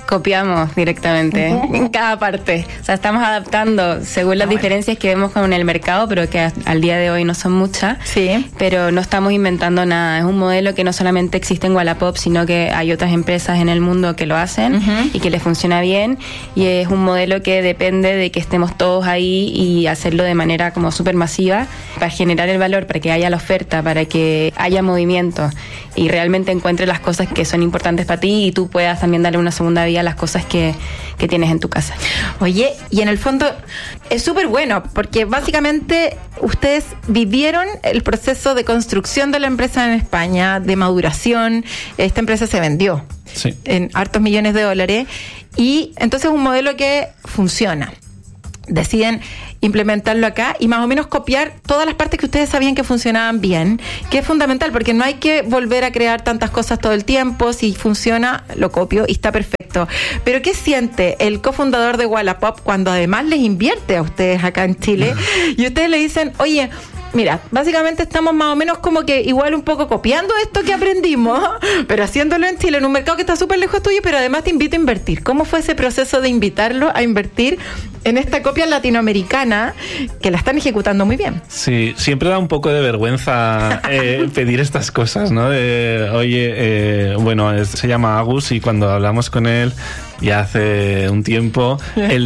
Copiamos directamente en cada parte. O sea, estamos adaptando según las ah, diferencias bueno. que vemos con el mercado, pero que al día de hoy no son muchas. Sí. Pero no estamos inventando nada. Es un modelo que no solamente existe en Wallapop, sino que hay otras empresas en el mundo que lo hacen uh-huh. y que les funciona bien. Y es un modelo que depende de que estemos todos ahí y hacerlo de manera como súper masiva para generar el valor, para que haya la oferta, para que haya movimiento y realmente encuentres las cosas que son importantes para ti y tú puedas también darle una segunda vida a las cosas que, que tienes en tu casa. Oye, y en el fondo es súper bueno porque básicamente ustedes vivieron el proceso de construcción de la empresa en España, de maduración. Esta empresa se vendió sí. en hartos millones de dólares y entonces es un modelo que funciona. Deciden implementarlo acá y más o menos copiar todas las partes que ustedes sabían que funcionaban bien, que es fundamental porque no hay que volver a crear tantas cosas todo el tiempo. Si funciona, lo copio y está perfecto. Pero ¿qué siente el cofundador de Wallapop cuando además les invierte a ustedes acá en Chile y ustedes le dicen, oye, mira, básicamente estamos más o menos como que igual un poco copiando esto que aprendimos, pero haciéndolo en Chile, en un mercado que está súper lejos tuyo, pero además te invito a invertir? ¿Cómo fue ese proceso de invitarlo a invertir en esta copia latinoamericana que la están ejecutando muy bien? Sí, siempre da un poco de vergüenza eh, pedir estas cosas, ¿no? De, oye, eh, bueno, es, se llama Agus y cuando hablamos con él ya hace un tiempo, él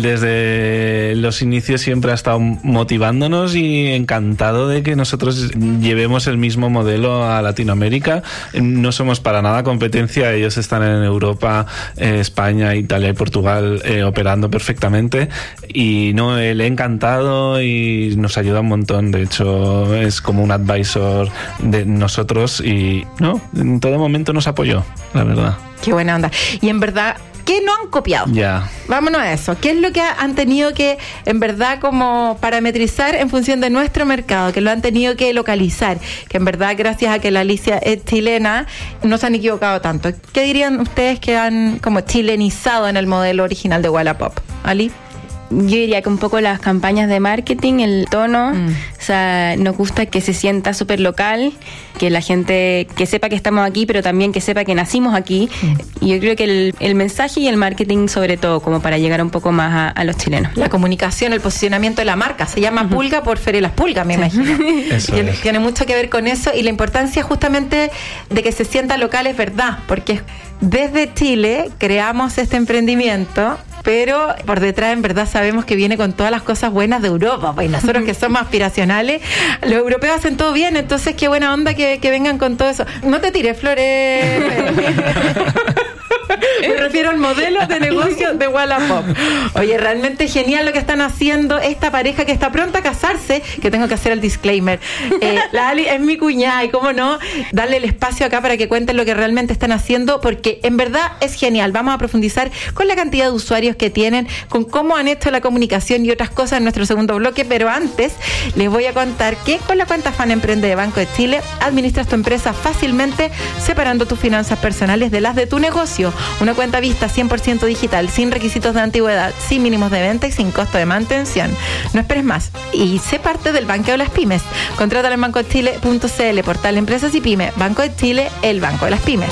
desde los inicios siempre ha estado motivándonos y encantado de que nosotros llevemos el mismo modelo a Latinoamérica. No somos para nada competencia, ellos están en Europa, eh, España, Italia y Portugal eh, operando perfectamente y no, él encantado y nos ayuda un montón. De hecho, es como un advisor de nosotros y no, en todo momento nos apoyó, la verdad. Qué buena onda. Y en verdad, ¿qué no han copiado? Ya. Yeah. Vámonos a eso. ¿Qué es lo que han tenido que, en verdad, como parametrizar en función de nuestro mercado? Que lo han tenido que localizar. Que en verdad, gracias a que la Alicia es chilena, no se han equivocado tanto. ¿Qué dirían ustedes que han como chilenizado en el modelo original de Wallapop? ¿Ali? Yo diría que un poco las campañas de marketing, el tono, mm. o sea, nos gusta que se sienta súper local, que la gente que sepa que estamos aquí, pero también que sepa que nacimos aquí. Mm. Y yo creo que el, el mensaje y el marketing sobre todo, como para llegar un poco más a, a los chilenos. La comunicación, el posicionamiento de la marca, se llama uh-huh. Pulga por Feria Las Pulgas, me sí. imagino. Tiene, tiene mucho que ver con eso y la importancia justamente de que se sienta local es verdad, porque desde Chile creamos este emprendimiento, pero por detrás en verdad sabemos que viene con todas las cosas buenas de Europa, pues nosotros que somos aspiracionales, los europeos hacen todo bien, entonces qué buena onda que, que vengan con todo eso. No te tires flores. Me refiero al modelo de negocio de Wallapop. Oye, realmente genial lo que están haciendo esta pareja que está pronta a casarse, que tengo que hacer el disclaimer. Eh, la Ali es mi cuñada y cómo no, darle el espacio acá para que cuenten lo que realmente están haciendo, porque en verdad es genial. Vamos a profundizar con la cantidad de usuarios que tienen, con cómo han hecho la comunicación y otras cosas en nuestro segundo bloque, pero antes les voy a contar que con la cuenta Fan Emprende de Banco de Chile administras tu empresa fácilmente, separando tus finanzas personales de las de tu negocio. Una cuenta vista cien por ciento digital, sin requisitos de antigüedad, sin mínimos de venta y sin costo de mantención. No esperes más y sé parte del Banco de las Pymes. Contrátalo en banco de chile punto c l, portal Empresas y Pymes. Banco de Chile, el banco de las pymes.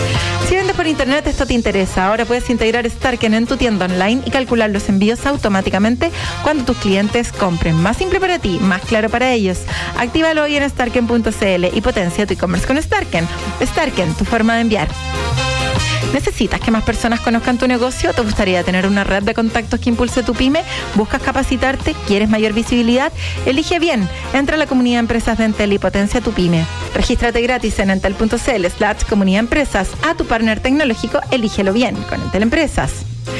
Si vendes por internet, esto te interesa. Ahora puedes integrar Starken en tu tienda online y calcular los envíos automáticamente cuando tus clientes compren. Más simple para ti, más claro para ellos. Actívalo hoy en starken punto c l y potencia tu e-commerce con Starken. Starken, tu forma de enviar. ¿Necesitas que más personas conozcan tu negocio? ¿Te gustaría tener una red de contactos que impulse tu pyme? ¿Buscas capacitarte? ¿Quieres mayor visibilidad? Elige bien. Entra a la comunidad de empresas de Entel y potencia tu pyme. Regístrate gratis en entel punto c l slash comunidad empresas. A tu partner tecnológico, elígelo bien con Entel Empresas.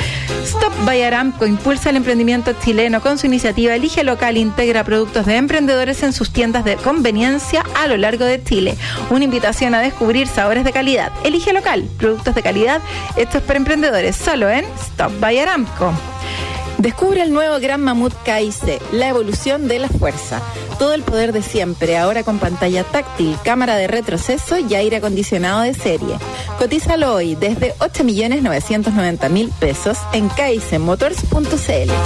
Stop by Aramco impulsa el emprendimiento chileno con su iniciativa Elige Local, integra productos de emprendedores en sus tiendas de conveniencia a lo largo de Chile. Una invitación a descubrir sabores de calidad. Elige Local, productos de calidad hechos para emprendedores, solo en Stop by Aramco. Descubre el nuevo Gran Mamut K I C, la evolución de la fuerza. Todo el poder de siempre, ahora con pantalla táctil, cámara de retroceso y aire acondicionado de serie. Cotízalo hoy desde ocho millones novecientos noventa mil pesos en k i c motors punto c l.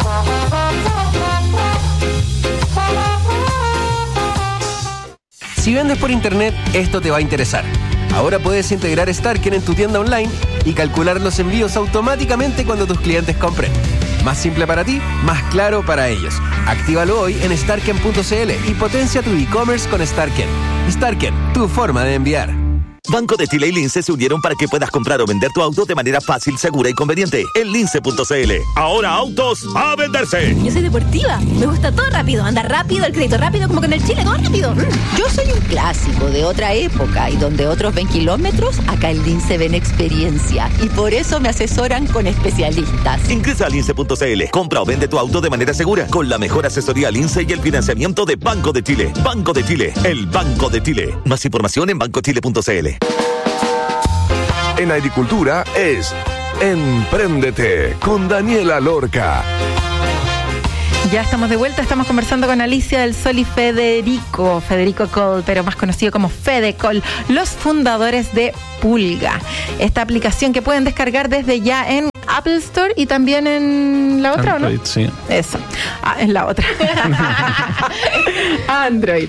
Si vendes por internet, esto te va a interesar. Ahora puedes integrar Starken en tu tienda online y calcular los envíos automáticamente cuando tus clientes compren. Más simple para ti, más claro para ellos. Actívalo hoy en starken punto c l y potencia tu e-commerce con Starken. Starken, tu forma de enviar. Banco de Chile y Lince se unieron para que puedas comprar o vender tu auto de manera fácil, segura y conveniente. En lince punto c l. Ahora autos a venderse. Yo soy deportiva. Me gusta todo rápido. Andar rápido, el crédito rápido, como que en el Chile todo rápido. Yo soy un clásico de otra época y donde otros ven kilómetros, acá en Lince ven experiencia. Y por eso me asesoran con especialistas. Ingresa a lince punto c l. Compra o vende tu auto de manera segura con la mejor asesoría Lince y el financiamiento de Banco de Chile. Banco de Chile, el Banco de Chile. Más información en banco chile punto c l. En agricultura es Empréndete con Daniela Lorca. Ya estamos de vuelta, estamos conversando con Alicia del Sol y Federico, Federico Cole, pero más conocido como Fede Cole, los fundadores de Pulga. Esta aplicación que pueden descargar desde ya en Apple Store y también en la otra, Android, ¿o no? Sí. Eso. Ah, en la otra. Android.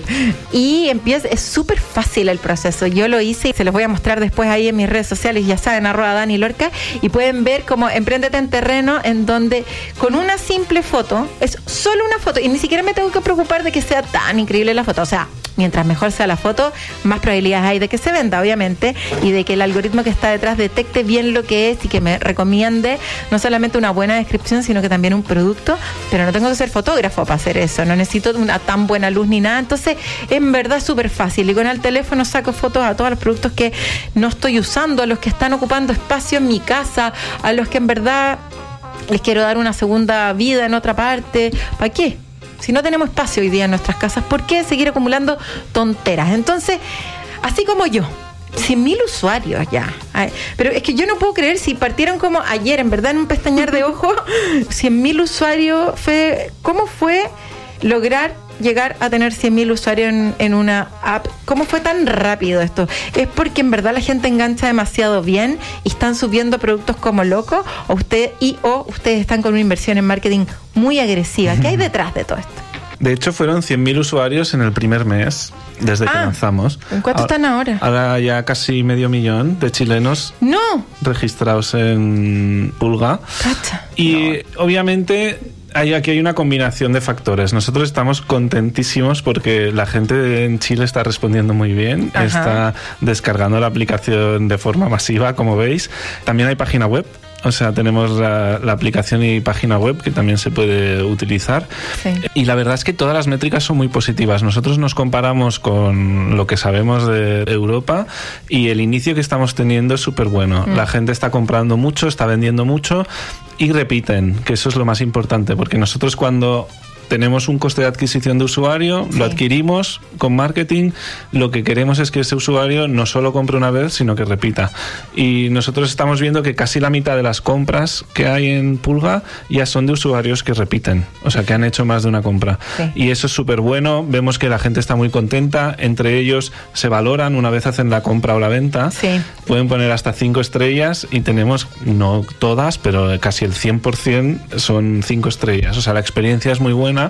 Y empieza, es súper fácil el proceso. Yo lo hice y se los voy a mostrar después ahí en mis redes sociales, ya saben, arroba Dani Lorca, y pueden ver como Empréndete en terreno, en donde con una simple foto, es solo una foto, y ni siquiera me tengo que preocupar de que sea tan increíble la foto. O sea, mientras mejor sea la foto, más probabilidades hay de que se venda, obviamente, y de que el algoritmo que está detrás detecte bien lo que es y que me recomiende no solamente una buena descripción, sino que también un producto. Pero no tengo que ser fotógrafo para hacer eso, no necesito una tan buena luz ni nada. Entonces, en verdad es súper fácil, y con el teléfono saco fotos a todos los productos que no estoy usando, a los que están ocupando espacio en mi casa, a los que en verdad les quiero dar una segunda vida en otra parte. ¿Para qué? Si no tenemos espacio hoy día en nuestras casas, ¿por qué seguir acumulando tonteras? Entonces, así como yo, cien mil usuarios ya. Ay, pero es que yo no puedo creer, si partieron como ayer, en verdad, en un pestañear de ojo, cien mil usuarios. Fue, ¿cómo fue lograr llegar a tener cien mil usuarios en, en una app? ¿Cómo fue tan rápido esto? ¿Es porque en verdad la gente engancha demasiado bien y están subiendo productos como locos? ¿O usted y o ustedes están con una inversión en marketing muy agresiva? ¿Qué hay detrás de todo esto? De hecho, fueron cien mil usuarios en el primer mes, desde ah, que lanzamos. ¿En cuánto ahora, están ahora? Ahora ya casi medio millón de chilenos ¡No! registrados en Pulga. Cacha. Y no. obviamente hay, aquí hay una combinación de factores. Nosotros estamos contentísimos porque la gente en Chile está respondiendo muy bien. Ajá. Está descargando la aplicación de forma masiva, como veis. También hay página web. O sea, tenemos la, la aplicación y página web que también se puede utilizar. Sí. Y la verdad es que todas las métricas son muy positivas. Nosotros nos comparamos con lo que sabemos de Europa y el inicio que estamos teniendo es súper bueno. Mm. La gente está comprando mucho, está vendiendo mucho y repiten, que eso es lo más importante, porque nosotros cuando tenemos un coste de adquisición de usuario, sí. lo adquirimos con marketing, lo que queremos es que ese usuario no solo compre una vez, sino que repita. Y nosotros estamos viendo que casi la mitad de las compras que hay en Pulga ya son de usuarios que repiten, o sea, que han hecho más de una compra. Sí. Y eso es súper bueno, vemos que la gente está muy contenta, entre ellos se valoran una vez hacen la compra o la venta, sí. pueden poner hasta cinco estrellas y tenemos, no todas, pero casi el cien por ciento son cinco estrellas, o sea, la experiencia es muy buena.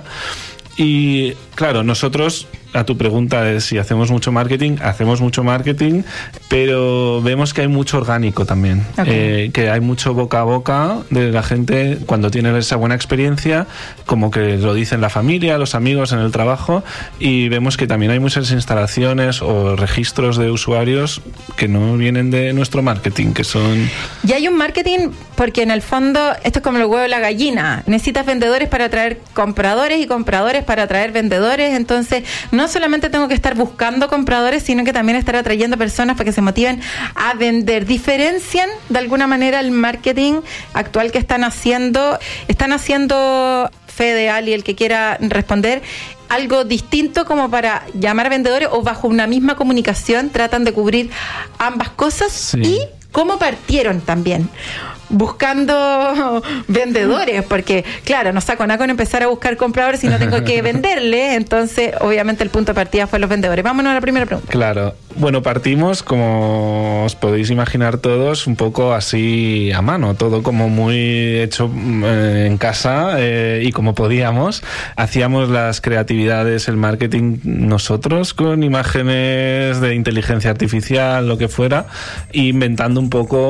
Y claro, nosotros, a tu pregunta es si hacemos mucho marketing, hacemos mucho marketing, pero vemos que hay mucho orgánico también, okay. eh, que hay mucho boca a boca de la gente cuando tiene esa buena experiencia, como que lo dicen la familia, los amigos en el trabajo, y vemos que también hay muchas instalaciones o registros de usuarios que no vienen de nuestro marketing, que son... Y hay un marketing porque en el fondo esto es como el huevo de la gallina, necesitas vendedores para atraer compradores y compradores para atraer vendedores, entonces no solamente tengo que estar buscando compradores, sino que también estar atrayendo personas para que se motiven a vender. ¿Diferencian de alguna manera el marketing actual que están haciendo? ¿Están haciendo, Fede, Ali, el que quiera responder, algo distinto como para llamar a vendedores, o bajo una misma comunicación tratan de cubrir ambas cosas? Sí. ¿Y cómo partieron también? Buscando vendedores, porque claro, no saco nada con empezar a buscar compradores si no tengo que venderle, entonces obviamente el punto de partida fue los vendedores. Vámonos a la primera pregunta. Claro, bueno, partimos, como os podéis imaginar todos, un poco así a mano, todo como muy hecho eh, en casa eh, y como podíamos. Hacíamos las creatividades, el marketing nosotros con imágenes de inteligencia artificial, lo que fuera, inventando un poco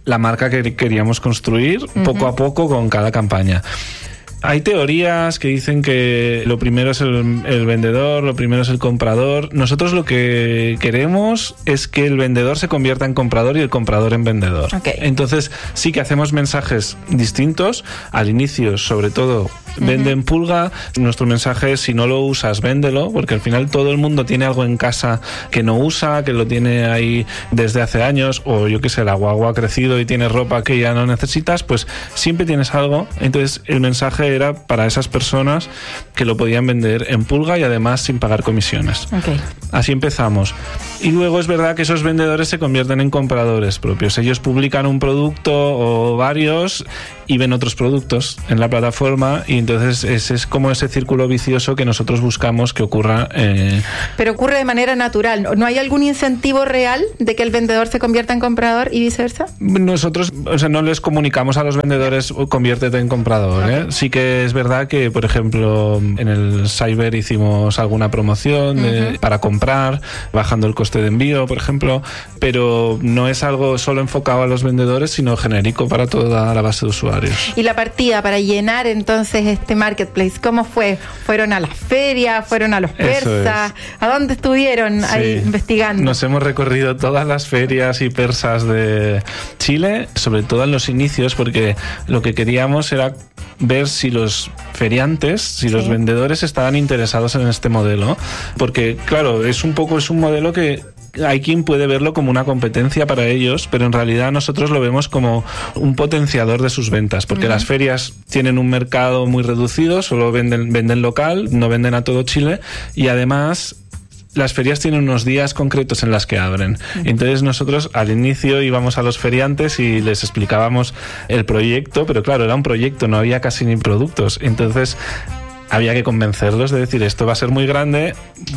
la marca que queríamos construir uh-huh. poco a poco con cada campaña. Hay teorías que dicen que lo primero es el, el vendedor, lo primero es el comprador. Nosotros lo que queremos es que el vendedor se convierta en comprador y el comprador en vendedor. Okay. Entonces sí que hacemos mensajes distintos. Al inicio, sobre todo, uh-huh. vende en pulga. Nuestro mensaje es: si no lo usas, véndelo, porque al final todo el mundo tiene algo en casa que no usa, que lo tiene ahí desde hace años, o yo qué sé, la guagua ha crecido y tiene ropa que ya no necesitas, pues siempre tienes algo. Entonces el mensaje era para esas personas que lo podían vender en pulga y además sin pagar comisiones. Okay. Así empezamos. Y luego es verdad que esos vendedores se convierten en compradores propios. Ellos publican un producto o varios y ven otros productos en la plataforma, y entonces ese es como ese círculo vicioso que nosotros buscamos que ocurra. Eh... Pero ocurre de manera natural. ¿No hay algún incentivo real de que el vendedor se convierta en comprador y viceversa? Nosotros, o sea, no les comunicamos a los vendedores: conviértete en comprador. Okay. ¿eh? Sí que es verdad que, por ejemplo, en el Cyber hicimos alguna promoción de, uh-huh. para comprar, bajando el coste de envío, por ejemplo, pero no es algo solo enfocado a los vendedores, sino genérico para toda la base de usuarios. Y la partida para llenar entonces este marketplace, ¿cómo fue? ¿Fueron a las ferias? ¿Fueron a los persas? ¿A dónde estuvieron sí. ahí investigando? Nos hemos recorrido todas las ferias y persas de Chile, sobre todo en los inicios, porque lo que queríamos era ver si los feriantes, si sí. los vendedores estaban interesados en este modelo, porque claro, es un poco es un modelo que hay quien puede verlo como una competencia para ellos, pero en realidad nosotros lo vemos como un potenciador de sus ventas, porque uh-huh. las ferias tienen un mercado muy reducido, solo venden, venden local, no venden a todo Chile, y además las ferias tienen unos días concretos en las que abren. Entonces nosotros al inicio íbamos a los feriantes y les explicábamos el proyecto, pero claro, era un proyecto, no había casi ni productos. Entonces había que convencerlos de decir: esto va a ser muy grande,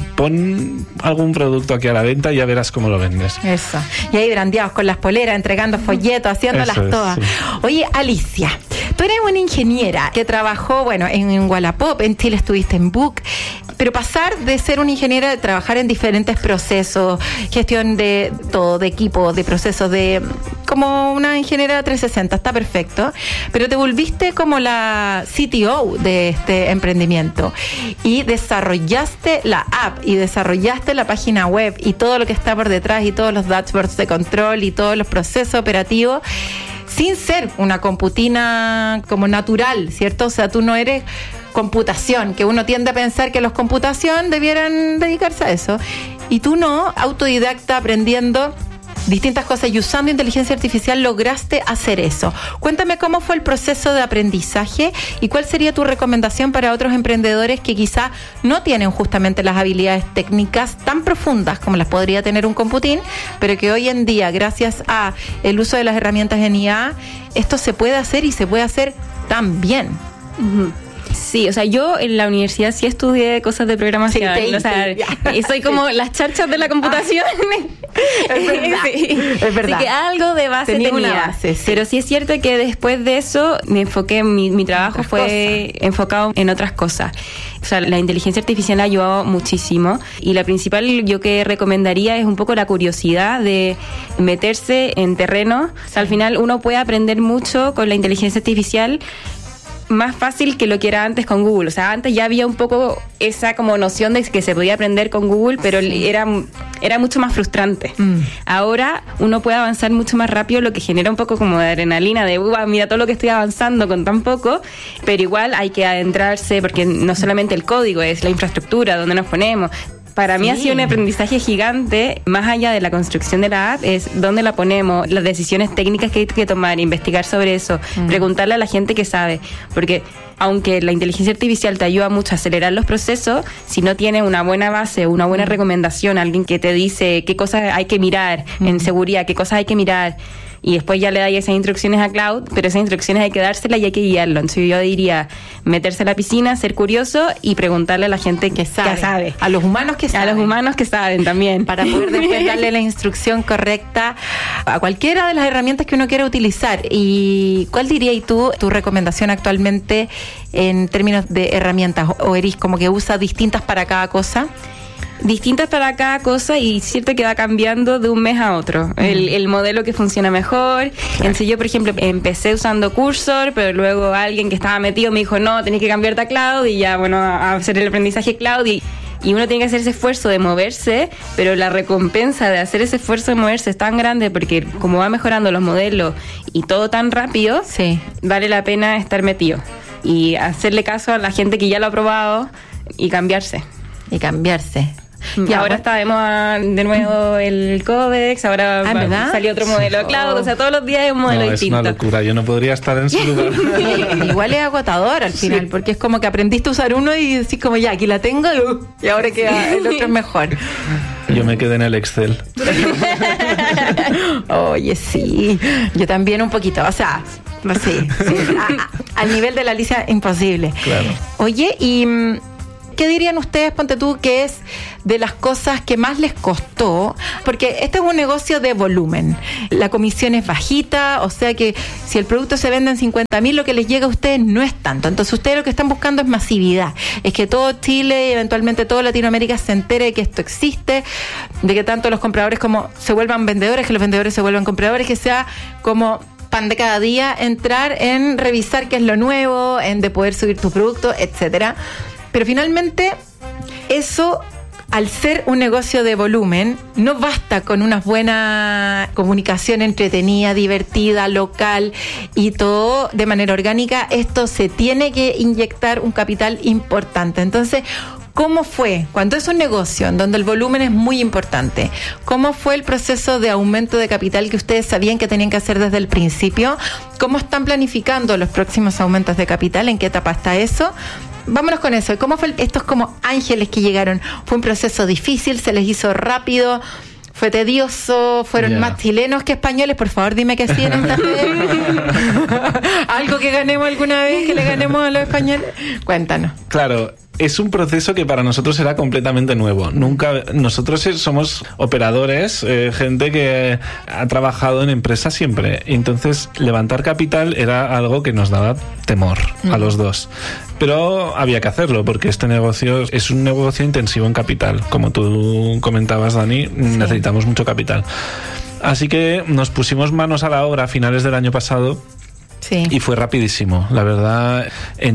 pon algún producto aquí a la venta y ya verás cómo lo vendes. Eso. Y ahí brandeados con las poleras, entregando folletos, haciéndolas es, todas. Sí. Oye, Alicia, tú eres una ingeniera que trabajó, bueno, en, en Wallapop, en Chile estuviste en Book, pero pasar de ser una ingeniera, de trabajar en diferentes procesos, gestión de todo, de equipo, de procesos, de como una ingeniera trescientos sesenta, está perfecto, pero te volviste como la C T O de este emprendimiento y desarrollaste la app y desarrollaste la página web y todo lo que está por detrás y todos los dashboards de control y todos los procesos operativos sin ser una computina como natural, ¿cierto? O sea, tú no eres computación, que uno tiende a pensar que los computación debieran dedicarse a eso, y tú no, autodidacta, aprendiendo distintas cosas y usando inteligencia artificial lograste hacer eso. Cuéntame cómo fue el proceso de aprendizaje y cuál sería tu recomendación para otros emprendedores que quizá no tienen justamente las habilidades técnicas tan profundas como las podría tener un computín, pero que hoy en día, gracias a el uso de las herramientas en I A, esto se puede hacer y se puede hacer tan bien. Uh-huh. Sí, o sea, yo en la universidad sí estudié cosas de programación. Sí, te, o sea, te, soy como las charchas de la computación. Ah, es verdad. Sí. Es verdad. Así que algo de base tenía. tenía. Una base, sí. Pero sí es cierto que después de eso me enfoqué, mi, mi trabajo fue cosas. enfocado en otras cosas. O sea, la inteligencia artificial ha ayudado muchísimo, y la principal yo que recomendaría es un poco la curiosidad de meterse en terreno. O sea, al final uno puede aprender mucho con la inteligencia artificial, más fácil que lo que era antes con Google. O sea, antes ya había un poco esa como noción de que se podía aprender con Google, pero sí. era, era mucho más frustrante. Mm. Ahora uno puede avanzar mucho más rápido, lo que genera un poco como de adrenalina, de uh, mira todo lo que estoy avanzando con tan poco, pero igual hay que adentrarse, porque no solamente el código, es la infraestructura, donde nos ponemos. Para sí. mí ha sido un aprendizaje gigante, más allá de la construcción de la app, es dónde la ponemos, las decisiones técnicas que hay que tomar, investigar sobre eso, mm. preguntarle a la gente que sabe, porque aunque la inteligencia artificial te ayuda mucho a acelerar los procesos, si no tienes una buena base, una buena mm. recomendación, alguien que te dice qué cosas hay que mirar mm. en seguridad, qué cosas hay que mirar, y después ya le dais esas instrucciones a Cloud, pero esas instrucciones hay que dárselas y hay que guiarlo. Entonces yo diría meterse a la piscina, ser curioso y preguntarle a la gente que sabe, que sabe. A los humanos que saben. A los humanos que saben también. Para poder después darle la instrucción correcta a cualquiera de las herramientas que uno quiera utilizar. ¿Y cuál dirías tú, tu recomendación actualmente en términos de herramientas? ¿O eres como que usa distintas para cada cosa? distintas para cada cosa y cierto que va cambiando de un mes a otro. Mm. El, el modelo que funciona mejor. Claro. Entonces yo, por ejemplo, empecé usando Cursor, pero luego alguien que estaba metido me dijo, no, tenés que cambiarte a Cloud y ya, bueno, a hacer el aprendizaje Cloud y... Y uno tiene que hacer ese esfuerzo de moverse, pero la recompensa de hacer ese esfuerzo de moverse es tan grande porque como va mejorando los modelos y todo tan rápido, sí, vale la pena estar metido y hacerle caso a la gente que ya lo ha probado y cambiarse. Y cambiarse. Y ahora estaremos de nuevo el Codex, ahora ah, va, salió otro modelo oh. Cloud, o sea, todos los días hay un modelo no, distinto. Es una locura, yo no podría estar en su lugar. Igual es agotador al final, sí. Porque es como que aprendiste a usar uno y decís como ya, aquí la tengo y ahora queda el otro es mejor. Yo me quedé en el Excel. Oye, sí, yo también un poquito, o sea, sí, sí a, a, al nivel de la Alicia, imposible. Claro. Oye, y... ¿qué dirían ustedes, ponte tú, que es de las cosas que más les costó? Porque este es un negocio de volumen. La comisión es bajita, o sea que si el producto se vende en cincuenta mil, lo que les llega a ustedes no es tanto. Entonces ustedes lo que están buscando es masividad. Es que todo Chile y eventualmente toda Latinoamérica se entere de que esto existe, de que tanto los compradores como se vuelvan vendedores, que los vendedores se vuelvan compradores, que sea como... pan de cada día, entrar en revisar qué es lo nuevo, en de poder subir tu producto, etcétera. Pero finalmente, eso, al ser un negocio de volumen, no basta con una buena comunicación entretenida, divertida, local y todo de manera orgánica. Esto se tiene que inyectar un capital importante. Entonces, ¿cómo fue? Cuando es un negocio en donde el volumen es muy importante, ¿cómo fue el proceso de aumento de capital que ustedes sabían que tenían que hacer desde el principio? ¿Cómo están planificando los próximos aumentos de capital? ¿En qué etapa está eso? Vámonos con eso. ¿Cómo fue estos como ángeles que llegaron? ¿Fue un proceso difícil? ¿Se les hizo rápido? ¿Fue tedioso? ¿Fueron yeah. más chilenos que españoles? Por favor, dime que sí en esta vez. ¿Algo que ganemos alguna vez, que le ganemos a los españoles? Cuéntanos. Claro. Es un proceso que para nosotros era completamente nuevo. Nunca, nosotros somos operadores, eh, gente que ha trabajado en empresas siempre. Entonces, levantar capital era algo que nos daba temor mm. a los dos. Pero había que hacerlo porque este negocio es un negocio intensivo en capital. Como tú comentabas, Dani, sí. necesitamos mucho capital. Así que nos pusimos manos a la obra a finales del año pasado. Sí. Y fue rapidísimo, la verdad,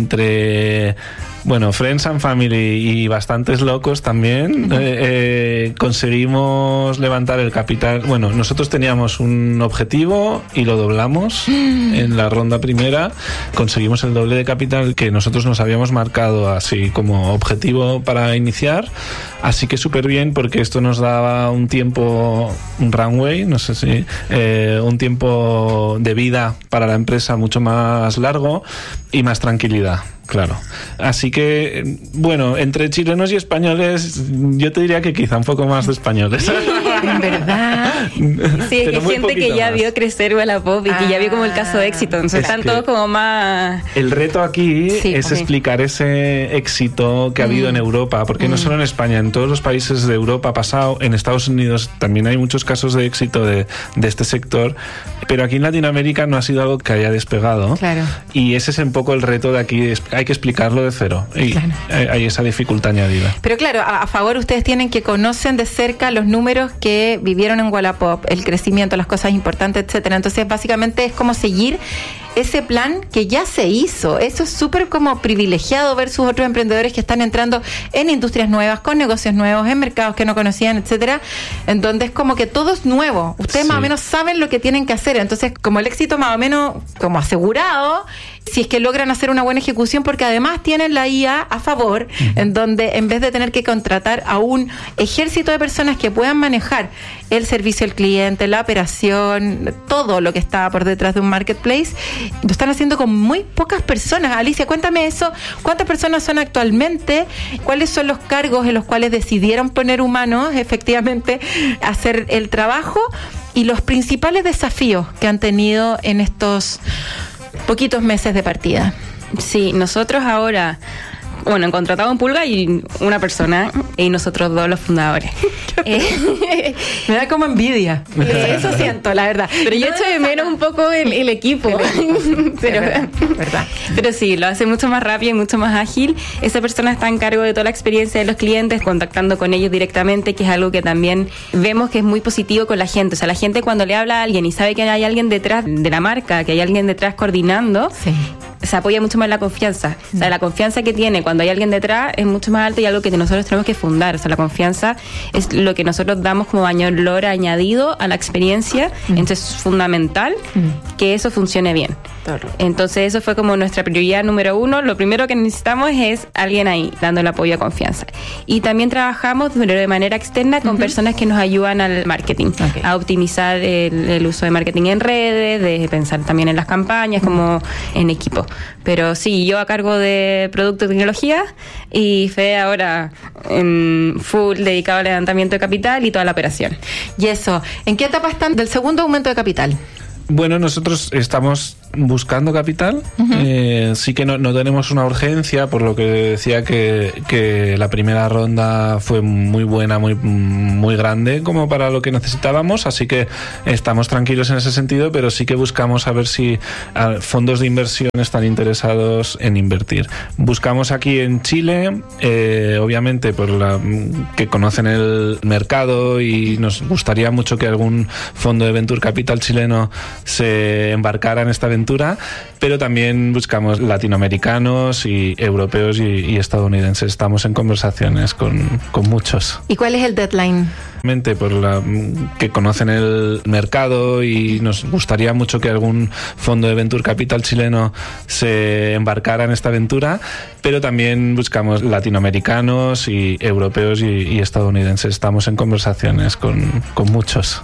entre, bueno, Friends and Family y bastantes locos también, uh-huh. eh, eh, conseguimos levantar el capital. Bueno, nosotros teníamos un objetivo y lo doblamos uh-huh. en la ronda primera, conseguimos el doble de capital que nosotros nos habíamos marcado así como objetivo para iniciar, así que súper bien porque esto nos daba un tiempo, un runway, no sé si, eh, un tiempo de vida para la empresa mucho más largo y más tranquilidad, claro. Así que, bueno, entre chilenos y españoles, yo te diría que quizá un poco más de españoles. En verdad. Sí, es que hay gente que ya más. vio crecer Wallapop y ah, que ya vio como el caso de éxito. Entonces están todos como más... El reto aquí sí, es okay. explicar ese éxito que ha habido mm. en Europa, porque mm. no solo en España, en todos los países de Europa ha pasado, en Estados Unidos también hay muchos casos de éxito de, de este sector, pero aquí en Latinoamérica no ha sido algo que haya despegado. Claro. Y ese es un poco el reto de aquí, hay que explicarlo de cero. Y claro. hay esa dificultad añadida. Pero claro, a, a favor ustedes tienen que conocen de cerca los números que vivieron en Wallapop, el crecimiento, las cosas importantes, etcétera. Entonces, básicamente es como seguir ese plan que ya se hizo. Eso es súper como privilegiado versus otros emprendedores que están entrando en industrias nuevas, con negocios nuevos, en mercados que no conocían, etcétera, en donde es como que todo es nuevo. Ustedes sí. más o menos saben lo que tienen que hacer. Entonces, como el éxito más o menos como asegurado, si es que logran hacer una buena ejecución, porque además tienen la I A a favor, uh-huh. en donde en vez de tener que contratar a un ejército de personas que puedan manejar el servicio al cliente, la operación, todo lo que está por detrás de un marketplace, lo están haciendo con muy pocas personas. Alicia, cuéntame eso. ¿Cuántas personas son actualmente? ¿Cuáles son los cargos en los cuales decidieron poner humanos efectivamente a hacer el trabajo? Y los principales desafíos que han tenido en estos poquitos meses de partida. Sí, nosotros ahora bueno, han contratado un pulga y una persona, y nosotros dos los fundadores. eh, Me da como envidia. Eh, eso siento, la verdad. Pero yo echo de menos un poco el, el equipo. pero, verdad, verdad. pero sí, lo hace mucho más rápido y mucho más ágil. Esa persona está en cargo de toda la experiencia de los clientes, contactando con ellos directamente, que es algo que también vemos que es muy positivo con la gente. O sea, la gente cuando le habla a alguien y sabe que hay alguien detrás de la marca, que hay alguien detrás coordinando, sí, se apoya mucho más en la confianza. O sea, la confianza que tiene cuando hay alguien detrás es mucho más alta y algo que nosotros tenemos que fundar. O sea, la confianza es lo que nosotros damos como valor añadido a la experiencia. Mm. Entonces es fundamental mm. que eso funcione bien. Claro. Entonces eso fue como nuestra prioridad número uno. Lo primero que necesitamos es alguien ahí dando el apoyo a confianza. Y también trabajamos de manera externa con uh-huh. personas que nos ayudan al marketing, okay. a optimizar el, el uso de marketing en redes, de pensar también en las campañas, uh-huh. como en equipo. Pero sí, yo a cargo de producto y tecnología y Fede ahora en full dedicado al levantamiento de capital y toda la operación. Y eso, ¿en qué etapa están del segundo aumento de capital? Bueno, nosotros estamos buscando capital. Uh-huh. Eh, sí que no, no tenemos una urgencia, por lo que decía que, que la primera ronda fue muy buena, muy, muy grande como para lo que necesitábamos, así que estamos tranquilos en ese sentido, pero sí que buscamos a ver si a, fondos de inversión están interesados en invertir. Buscamos aquí en Chile, eh, obviamente por la que conocen el mercado, y nos gustaría mucho que algún fondo de Venture Capital chileno se embarcara en esta aventura, pero también buscamos latinoamericanos y europeos y, y estadounidenses. Estamos en conversaciones con, con muchos. ¿Y cuál es el deadline? Por la que conocen el mercado, y nos gustaría mucho que algún fondo de Venture Capital chileno se embarcara en esta aventura, pero también buscamos latinoamericanos y europeos y, y estadounidenses. Estamos en conversaciones con, con muchos.